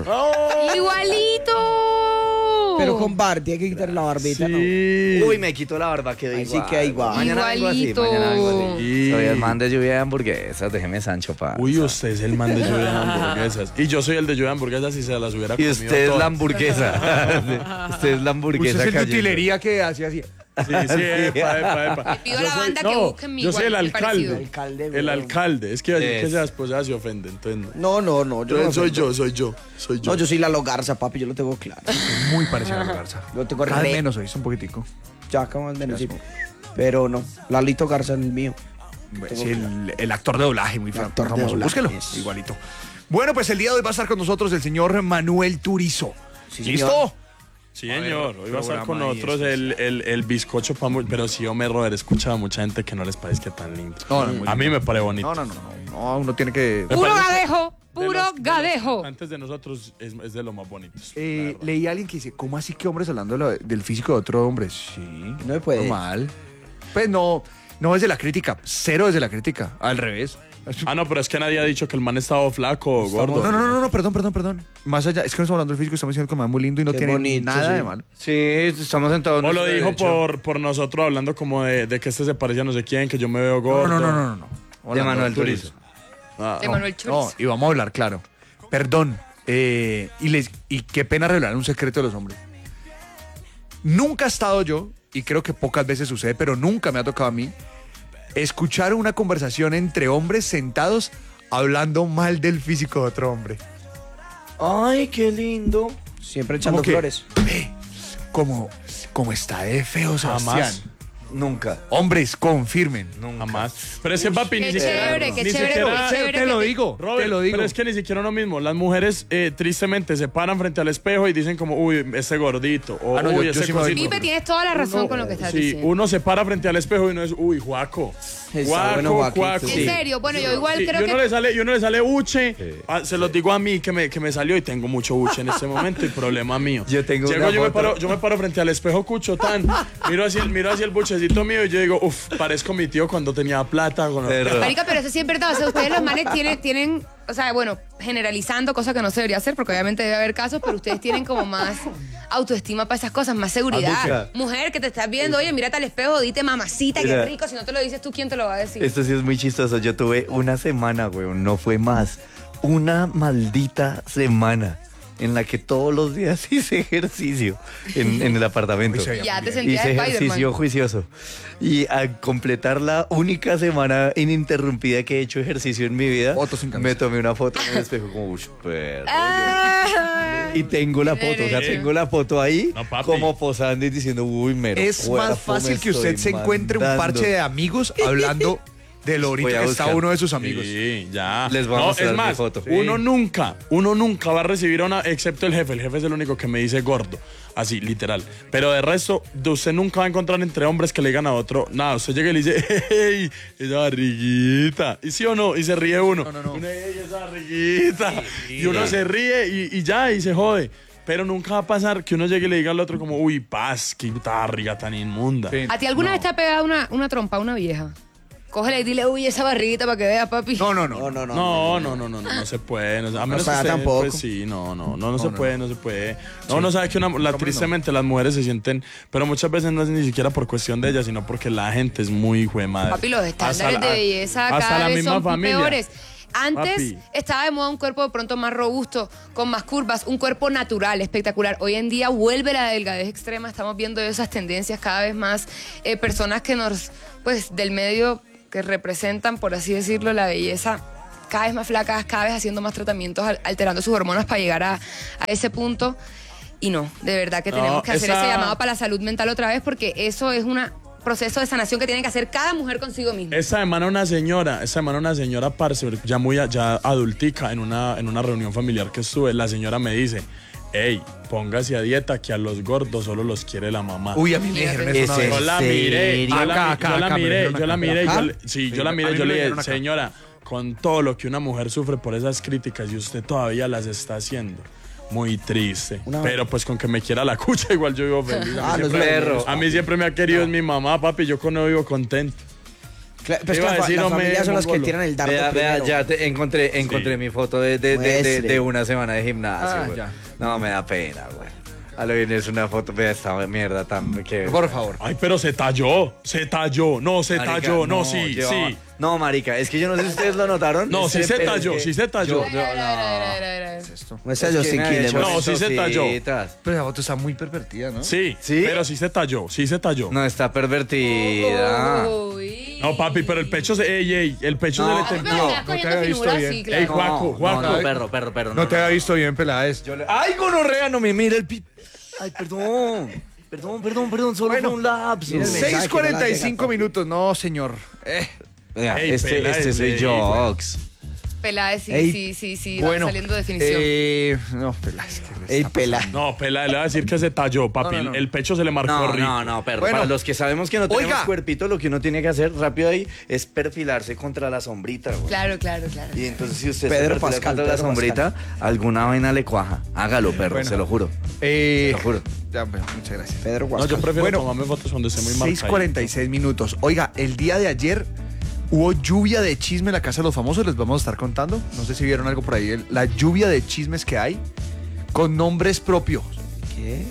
Speaker 5: ¡Igualito!
Speaker 4: Pero con Barty hay que quitarle la barbita, ¿no?
Speaker 2: Sí.
Speaker 3: Uy, me quito la barba, quedó
Speaker 4: Ahí
Speaker 3: igual.
Speaker 4: sí queda igual.
Speaker 3: Mañana vengo así,
Speaker 5: Igualito.
Speaker 3: mañana vengo así.
Speaker 2: Sí.
Speaker 3: Soy el man de lluvia de hamburguesas, déjeme Sancho pa.
Speaker 2: Uy, usted es el man de lluvia de hamburguesas. Y yo soy el de lluvia de hamburguesas y se las hubiera
Speaker 3: Y
Speaker 2: comido
Speaker 3: usted es
Speaker 2: todas.
Speaker 3: la hamburguesa. Usted es la hamburguesa.
Speaker 1: Usted es el de
Speaker 3: cayendo.
Speaker 1: utilería que hacía así.
Speaker 2: Sí, sí, epa, epa, epa.
Speaker 5: pido a
Speaker 2: Yo
Speaker 5: la
Speaker 2: soy-
Speaker 5: banda que
Speaker 2: no,
Speaker 5: busquen mi
Speaker 2: Yo soy el
Speaker 5: igual, mi
Speaker 2: alcalde.
Speaker 5: parecido.
Speaker 4: Alcalde,
Speaker 2: El
Speaker 4: weón.
Speaker 2: alcalde. Es que iba a decir
Speaker 3: Es.
Speaker 2: que esa esposa se ofende. Entonces,
Speaker 4: No,
Speaker 2: no.
Speaker 4: no, no. Yo
Speaker 2: Yo
Speaker 4: no
Speaker 2: soy
Speaker 4: ofendo.
Speaker 2: yo, soy yo, soy yo.
Speaker 4: No, yo soy la Logarza, papi, yo lo tengo claro.
Speaker 1: Muy parecido a la Garza.
Speaker 4: Yo tengo
Speaker 1: Cada
Speaker 4: re-
Speaker 1: menos hoy, un poquitico.
Speaker 4: Ya acabamos de decir. Pero no, Lalito Garza es el mío.
Speaker 1: Sí, el, el actor de doblaje, muy
Speaker 4: El
Speaker 1: fam-
Speaker 4: actor de
Speaker 1: famoso.
Speaker 4: doblaje,
Speaker 1: Búsquelo,
Speaker 4: es.
Speaker 1: igualito. Bueno, pues el día de hoy va a estar con nosotros el señor Manuel Turizo. ¿Listo?
Speaker 2: Sí, señor. Hoy va a estar con
Speaker 1: programa ahí
Speaker 2: nosotros el, el, el bizcocho pa' mu- Pero sí, Homer Roder, he escuchado a mucha gente que no les parece tan lindo.
Speaker 1: No, no, muy
Speaker 2: a mí me parece bonito.
Speaker 1: No, no, no, no, no, uno tiene que...
Speaker 2: Me
Speaker 5: Puro
Speaker 2: parece
Speaker 5: gadejo,
Speaker 2: de
Speaker 5: puro
Speaker 2: los- de los-
Speaker 5: gadejo.
Speaker 2: Antes de nosotros es, es de los más bonitos.
Speaker 1: Eh,
Speaker 2: la verdad.
Speaker 1: leí a alguien que dice, ¿cómo así que hombres hablando de lo- del físico de otro hombre? Sí.
Speaker 4: No se puede.
Speaker 1: Normal. Pues no, no desde la crítica, cero desde la crítica, al revés.
Speaker 2: Ah, no, pero es que nadie ha dicho que el man estaba flaco o gordo.
Speaker 1: No, no, no, no, no, perdón, perdón, perdón. Más allá, es que no estamos hablando del físico, estamos diciendo que me muy lindo y no
Speaker 4: Qué
Speaker 1: tiene
Speaker 4: bonito,
Speaker 1: nada
Speaker 4: sí.
Speaker 1: de malo.
Speaker 3: Sí, estamos sentados. en
Speaker 2: O lo
Speaker 3: nuestro
Speaker 2: dijo
Speaker 3: derecho.
Speaker 2: por, por nosotros hablando como de, de que este se parece a no sé quién, que yo me veo
Speaker 1: No,
Speaker 2: gordo.
Speaker 1: no, no, no, no. no.
Speaker 3: De
Speaker 1: Hablando
Speaker 3: Manuel
Speaker 1: del
Speaker 3: Turizo.
Speaker 2: Ah,
Speaker 5: De
Speaker 1: No,
Speaker 5: Manuel
Speaker 1: no,
Speaker 5: Churizo.
Speaker 1: y vamos a hablar claro. Perdón. eh, y, les, y qué pena revelar un secreto de los hombres. Nunca he estado yo, y creo que pocas veces sucede, pero nunca me ha tocado a mí, escuchar una conversación entre hombres sentados hablando mal del físico de otro hombre.
Speaker 3: Ay, qué lindo.
Speaker 4: Siempre echando
Speaker 1: Como que,
Speaker 4: flores.
Speaker 1: ve, como, como está de feo, Sebastián.
Speaker 2: Jamás.
Speaker 3: Nunca.
Speaker 1: Hombres, confirmen.
Speaker 2: Jamás. Pero es que, papi,
Speaker 5: Qué
Speaker 2: ni siquiera.
Speaker 5: chévere, qué
Speaker 2: ni
Speaker 5: chévere,
Speaker 2: siquiera-
Speaker 5: qué chévere
Speaker 1: te lo
Speaker 5: que-
Speaker 1: digo,
Speaker 2: Robert,
Speaker 1: te lo digo.
Speaker 2: pero es que ni siquiera uno mismo. Las mujeres eh, tristemente se paran frente al espejo y dicen como, uy, ese gordito. O,
Speaker 1: Ah, no, yo-
Speaker 2: uy,
Speaker 1: yo
Speaker 2: ese
Speaker 1: sí me doy
Speaker 2: cosito.
Speaker 5: Pipe, tienes toda la razón
Speaker 2: Uno-
Speaker 5: con lo que estás
Speaker 2: sí,
Speaker 5: diciendo.
Speaker 2: uno se para frente al espejo y no es, uy, Juaco.
Speaker 4: Está
Speaker 2: Juaco,
Speaker 4: bueno, Joaquito.
Speaker 2: Juaco.
Speaker 5: En
Speaker 4: Sí.
Speaker 5: serio, bueno, yo igual
Speaker 2: Sí,
Speaker 5: creo
Speaker 2: y uno
Speaker 5: que...
Speaker 2: le sale, y uno le sale buche. Ah, se los digo a mí que me, que me salió y tengo mucho buche en este momento y problema mío.
Speaker 3: Yo tengo
Speaker 2: Llego,
Speaker 3: una
Speaker 2: yo me,
Speaker 3: foto.
Speaker 2: paro, yo me paro frente al espejo cuchotán, miro hacia, el, miro hacia el buchecito mío y yo digo, uff, parezco mi tío cuando tenía plata. Cuando...
Speaker 3: Perro.
Speaker 5: Marica, pero eso sí es verdad. O sea, ustedes los manes tienen, tienen, o sea, bueno, generalizando, cosa que no se debería hacer, porque obviamente debe haber casos, pero ustedes tienen como más autoestima para esas cosas, más seguridad.
Speaker 3: Mucha.
Speaker 5: Mujer que te estás viendo, oye, mírate al espejo, dite mamacita, qué
Speaker 3: Mira.
Speaker 5: rico. Si no te lo dices tú, ¿quién te lo va a decir?
Speaker 3: Esto sí es muy chistoso. Yo tuve una semana, weón, no fue más. Una maldita semana en la que todos los días hice ejercicio en, en el apartamento.
Speaker 1: Uy, se veía
Speaker 5: Ya te
Speaker 3: Hice
Speaker 5: sentías
Speaker 3: ejercicio
Speaker 5: Spider-Man.
Speaker 3: juicioso. Y al completar la única semana ininterrumpida que he hecho ejercicio en mi vida,
Speaker 1: Foto sin camisa.
Speaker 3: me tomé una foto en el espejo como, uff, perro.
Speaker 5: Ah.
Speaker 3: Y tengo la foto, o sea, tengo la foto ahí
Speaker 2: No, papi.
Speaker 3: como posando y diciendo, uy, mero
Speaker 1: Es
Speaker 3: cuerpo
Speaker 1: más fácil
Speaker 3: me
Speaker 1: que usted
Speaker 3: estoy
Speaker 1: se encuentre un
Speaker 3: mandando".
Speaker 1: parche de amigos hablando de lo bonito
Speaker 3: Voy a
Speaker 1: que está
Speaker 3: buscar.
Speaker 1: uno de sus amigos.
Speaker 2: Sí, ya.
Speaker 3: Les voy a
Speaker 2: no,
Speaker 3: mostrar
Speaker 2: es
Speaker 3: mi
Speaker 2: más,
Speaker 3: foto.
Speaker 2: uno nunca, uno nunca va a recibir a una, excepto el jefe. El jefe es el único que me dice gordo. Así, literal. Pero de resto, de usted nunca va a encontrar entre hombres que le digan a otro, nada, usted llega y le dice, hey, esa barriguita. ¿Y sí o no? Y se ríe uno.
Speaker 1: No, no, no.
Speaker 2: Uno, "Ey, esa barriguita. Y uno se ríe y, y ya, y se jode. Pero nunca va a pasar que uno llegue y le diga al otro como, uy, paz, qué barriga tan inmunda.
Speaker 1: Sí.
Speaker 5: ¿A ti alguna
Speaker 2: No.
Speaker 5: vez te ha pegado una, una trompa a una vieja? Cógele y dile, uy, esa barriguita para que vea, papi.
Speaker 1: No, no, no.
Speaker 4: No, no, no.
Speaker 2: No, no, no, no, no, no se puede. No, a menos
Speaker 4: sea,
Speaker 2: que usted,
Speaker 4: tampoco.
Speaker 2: pues, sí, no, no, no, no, se
Speaker 1: no.
Speaker 2: puede, no se puede. No, uno sabe que una, la, tristemente las mujeres se sienten, pero muchas veces no es ni siquiera por cuestión de ellas, sino porque la gente es muy hijo de madre.
Speaker 5: Papi, los estándares
Speaker 2: Hasta la-
Speaker 5: de belleza
Speaker 2: hasta
Speaker 5: cada
Speaker 2: la
Speaker 5: vez
Speaker 2: misma
Speaker 5: son
Speaker 2: familia.
Speaker 5: peores. Antes
Speaker 2: Papi.
Speaker 5: estaba de moda un cuerpo de pronto más robusto, con más curvas, un cuerpo natural, espectacular. Hoy en día vuelve la delgadez extrema, estamos viendo esas tendencias cada vez más, eh, personas que nos, pues, del medio que representan, por así decirlo, la belleza, cada vez más flacas, cada vez haciendo más tratamientos, al- alterando sus hormonas para llegar a, a ese punto. Y no, de verdad que
Speaker 2: No,
Speaker 5: tenemos que hacer
Speaker 2: esa-
Speaker 5: ese llamado para la salud mental otra vez, porque eso es un proceso de sanación que tiene que hacer cada mujer consigo misma.
Speaker 2: Esta semana una señora, esta semana una señora, parce, ya muy a- ya adultica, en una, en una reunión familiar que estuve, la señora me dice, hey, póngase a dieta que a los gordos solo los quiere la mamá.
Speaker 1: Uy, a mí me dijeron eso una
Speaker 4: Ese-
Speaker 1: vez.
Speaker 2: Yo la miré, yo
Speaker 1: Acá,
Speaker 2: la,
Speaker 1: acá,
Speaker 2: yo la
Speaker 1: acá, me
Speaker 2: miré,
Speaker 1: dijeron
Speaker 2: yo la
Speaker 1: acá.
Speaker 2: miré, yo
Speaker 4: ¿Ah?
Speaker 2: le- sí,
Speaker 1: Sí,
Speaker 2: yo la
Speaker 1: a
Speaker 2: miré,
Speaker 1: mí
Speaker 2: yo
Speaker 1: me
Speaker 2: le dije,
Speaker 1: dijeron acá.
Speaker 2: señora, con todo lo que una mujer sufre por esas críticas y usted todavía las está haciendo. Muy triste.
Speaker 4: Una-
Speaker 2: Pero pues con que me quiera la cucha, igual yo vivo feliz. A mí,
Speaker 4: Ah, no es
Speaker 2: siempre,
Speaker 3: perro.
Speaker 2: a mí siempre me ha querido es mi mamá, papi, yo con él vivo contento.
Speaker 4: Cla- Pues
Speaker 2: Iba
Speaker 4: que
Speaker 2: a
Speaker 4: la, fa-
Speaker 2: decir,
Speaker 4: las
Speaker 2: no me
Speaker 4: familias son las que
Speaker 2: mongolo.
Speaker 4: tiran el dardo
Speaker 3: Vea, vea,
Speaker 4: primero.
Speaker 3: ya te encontré, encontré
Speaker 2: Sí.
Speaker 3: mi foto de, de, de, de,
Speaker 4: Muestre.
Speaker 3: de una semana de gimnasio,
Speaker 1: Ah,
Speaker 3: güey.
Speaker 1: ya.
Speaker 3: No, me da pena, güey. A lo bien es una foto, vea esta mierda tan que.
Speaker 1: Por favor.
Speaker 2: Ay, pero se talló, se talló, no, se
Speaker 3: Marica,
Speaker 2: talló, no, sí,
Speaker 3: llevaba-
Speaker 2: sí.
Speaker 3: No, marica, es que yo no sé si ustedes lo notaron.
Speaker 2: No, sí
Speaker 3: Ese
Speaker 2: se
Speaker 3: pelo es
Speaker 2: talló,
Speaker 3: que-
Speaker 2: sí se talló.
Speaker 3: Yo- yo- no.
Speaker 4: Muestra
Speaker 3: Es que
Speaker 4: Justin
Speaker 3: me había
Speaker 4: Quiles.
Speaker 3: hecho
Speaker 2: No,
Speaker 4: muestra-
Speaker 2: sí se talló.
Speaker 3: cositas.
Speaker 1: Pero esa foto está muy pervertida, ¿no?
Speaker 2: Sí,
Speaker 3: ¿Sí?
Speaker 2: pero sí se talló, sí se talló. No,
Speaker 3: No, está pervertida.
Speaker 5: Uy.
Speaker 2: papi, pero el pecho se. Ey, ey, el pecho
Speaker 3: No,
Speaker 2: se le
Speaker 5: Ah, pero
Speaker 2: templó.
Speaker 5: me estás
Speaker 1: no te
Speaker 5: cogiendo
Speaker 1: había visto
Speaker 5: finura,
Speaker 1: bien.
Speaker 5: sí,
Speaker 2: Ey,
Speaker 5: claro.
Speaker 2: Juaco,
Speaker 3: No,
Speaker 2: Juaco.
Speaker 3: no, perro, perro, perro.
Speaker 1: No te había visto bien, Peláez.
Speaker 3: Yo le- ¡Ay, gonorrea! No me mire el pi... Ay, perdón. Perdón, perdón, perdón. Solo
Speaker 1: Bueno,
Speaker 3: fue un lapso.
Speaker 4: mira el mensaje.
Speaker 1: seis cuarenta y cinco minutos. No, señor. Eh.
Speaker 3: Vea,
Speaker 2: Ey,
Speaker 3: este,
Speaker 2: Peláez,
Speaker 3: este soy
Speaker 2: ey,
Speaker 3: yo,
Speaker 2: güey.
Speaker 3: Ox.
Speaker 5: Peláez, sí,
Speaker 1: Ey,
Speaker 5: sí, sí, sí, va
Speaker 1: Bueno,
Speaker 5: saliendo definición.
Speaker 1: eh, no, Peláez. ¿qué le
Speaker 4: Ey,
Speaker 1: está
Speaker 4: pela.
Speaker 2: No, Pela, le va a decir que se talló, papi.
Speaker 1: No, no, no.
Speaker 2: El pecho se le marcó
Speaker 3: No,
Speaker 2: rico.
Speaker 3: no, no, perro.
Speaker 1: Bueno.
Speaker 3: Para los que sabemos que no tenemos
Speaker 1: Oiga.
Speaker 3: cuerpito, lo que uno tiene que hacer rápido ahí es perfilarse contra la sombrita, güey.
Speaker 5: Claro, claro, claro.
Speaker 3: Y entonces si usted
Speaker 4: Pedro
Speaker 3: se perfila
Speaker 4: Pascal,
Speaker 3: contra la
Speaker 4: Pedro
Speaker 3: sombrita, alguna vaina le cuaja. Hágalo, perro,
Speaker 1: Bueno.
Speaker 3: se lo juro.
Speaker 1: Eh,
Speaker 3: Te lo juro.
Speaker 1: ya, bueno, muchas gracias.
Speaker 4: Pedro
Speaker 2: No, yo
Speaker 4: Huascal.
Speaker 2: prefiero
Speaker 1: Bueno,
Speaker 2: tomarme fotos cuando esté muy
Speaker 1: seis
Speaker 2: marcadito.
Speaker 1: cuarenta y seis minutos. Oiga, el día de ayer hubo lluvia de chisme en la Casa de los Famosos, les vamos a estar contando. No sé si vieron algo por ahí. el- La lluvia de chismes que hay con nombres propios.
Speaker 4: ¿Qué?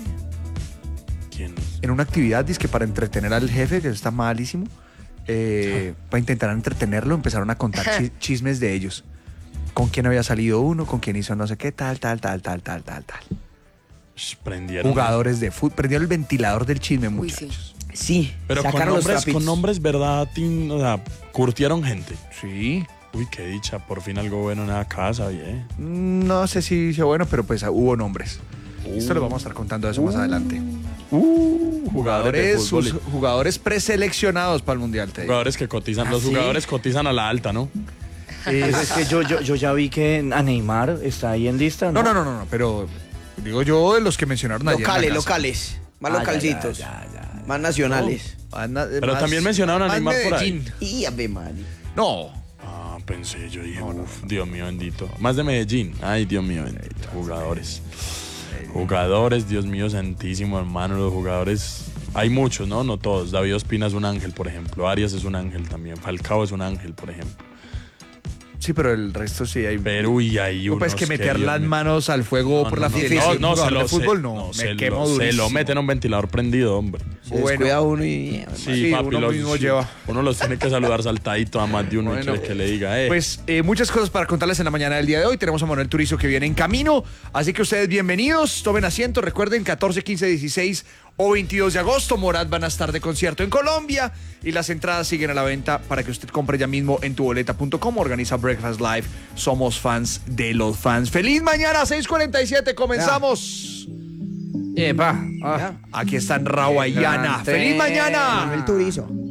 Speaker 2: ¿Quién?
Speaker 1: En una actividad, dizque para entretener al jefe, que está malísimo, eh, para intentar entretenerlo, empezaron a contar chi- chismes de ellos. Con quién había salido uno, con quién hizo no sé qué, tal, tal, tal, tal, tal, tal, tal.
Speaker 2: Sh, Prendieron.
Speaker 1: Jugadores de fútbol. Prendieron el ventilador del chisme,
Speaker 5: Uy,
Speaker 1: muchachos.
Speaker 5: sí.
Speaker 4: Sí,
Speaker 2: Pero con
Speaker 4: sacaron los
Speaker 2: nombres,
Speaker 4: trapitos.
Speaker 2: con nombres, ¿verdad? Tin? O sea, curtieron gente.
Speaker 1: Sí.
Speaker 2: Uy, qué dicha, por fin algo bueno en la casa, bien.
Speaker 1: No sé si hizo bueno, pero pues hubo nombres. Esto lo vamos a estar contando de eso más adelante. Uh, jugadores,
Speaker 2: de fútbol.
Speaker 1: sus jugadores preseleccionados para el Mundial. te digo.
Speaker 2: Jugadores que cotizan,
Speaker 4: ¿Ah,
Speaker 2: los
Speaker 4: sí?
Speaker 2: jugadores cotizan a la alta, ¿no?
Speaker 3: Pues es que yo, yo, yo ya vi que a Neymar está ahí en lista, ¿no?
Speaker 1: No, no, no, no, no, pero digo yo de los que mencionaron ayer. en la
Speaker 4: Locales,
Speaker 1: casa.
Speaker 4: locales. Más
Speaker 3: Ah, ya,
Speaker 4: localcitos.
Speaker 3: ya, ya, ya.
Speaker 4: Más nacionales.
Speaker 1: Más na-
Speaker 2: Pero
Speaker 1: más-
Speaker 2: también mencionaron a
Speaker 1: más
Speaker 2: Neymar por ahí.
Speaker 1: Medellín.
Speaker 4: Y ave Mari.
Speaker 1: No.
Speaker 2: Ah, pensé, yo dije, uf, Dios mío bendito. Más de Medellín. Ay, Dios mío bendito. Jugadores. Jugadores, Dios mío santísimo, hermano. Los jugadores. Hay muchos, ¿no? No todos. David Ospina es un ángel, por ejemplo. Arias es un ángel también. Falcao es un ángel, por ejemplo.
Speaker 1: Sí, pero el resto sí hay.
Speaker 2: Pero y hay
Speaker 1: No,
Speaker 2: unos
Speaker 1: pues que meter
Speaker 2: Dios
Speaker 1: las
Speaker 2: mío.
Speaker 1: manos al fuego
Speaker 2: No,
Speaker 1: por
Speaker 2: no,
Speaker 1: la
Speaker 2: no,
Speaker 1: fidelidad.
Speaker 2: no,
Speaker 1: de un
Speaker 2: no, se
Speaker 1: jugador
Speaker 2: lo,
Speaker 1: de fútbol,
Speaker 2: se-
Speaker 1: no.
Speaker 2: no,
Speaker 1: me
Speaker 2: se
Speaker 1: quemo
Speaker 2: lo, se
Speaker 1: durísimo.
Speaker 2: lo meten a un ventilador prendido, hombre.
Speaker 4: Se
Speaker 1: Bueno.
Speaker 4: descuida uno y...
Speaker 2: Sí,
Speaker 1: Sí,
Speaker 2: papi,
Speaker 1: uno
Speaker 2: los,
Speaker 1: mismo
Speaker 2: sí,
Speaker 1: lleva.
Speaker 2: uno los tiene que saludar saltadito a más de uno y
Speaker 1: Bueno,
Speaker 2: que, que le diga, eh.
Speaker 1: Pues eh, muchas cosas para contarles en la mañana del día de hoy. Tenemos a Manuel Turizo que viene en camino. Así que ustedes bienvenidos. Tomen asiento. Recuerden, catorce, quince, dieciséis o veintidós de agosto, Morat van a estar de concierto en Colombia. Y las entradas siguen a la venta para que usted compre ya mismo en tuboleta punto com. Organiza Breakfast Live. Somos fans de los fans. ¡Feliz mañana! seis cuarenta y siete. Comenzamos.
Speaker 3: Epa. Ah.
Speaker 1: Aquí están Raúl y Ana.
Speaker 3: Elegante.
Speaker 1: ¡Feliz mañana!
Speaker 4: Manuel Turizo.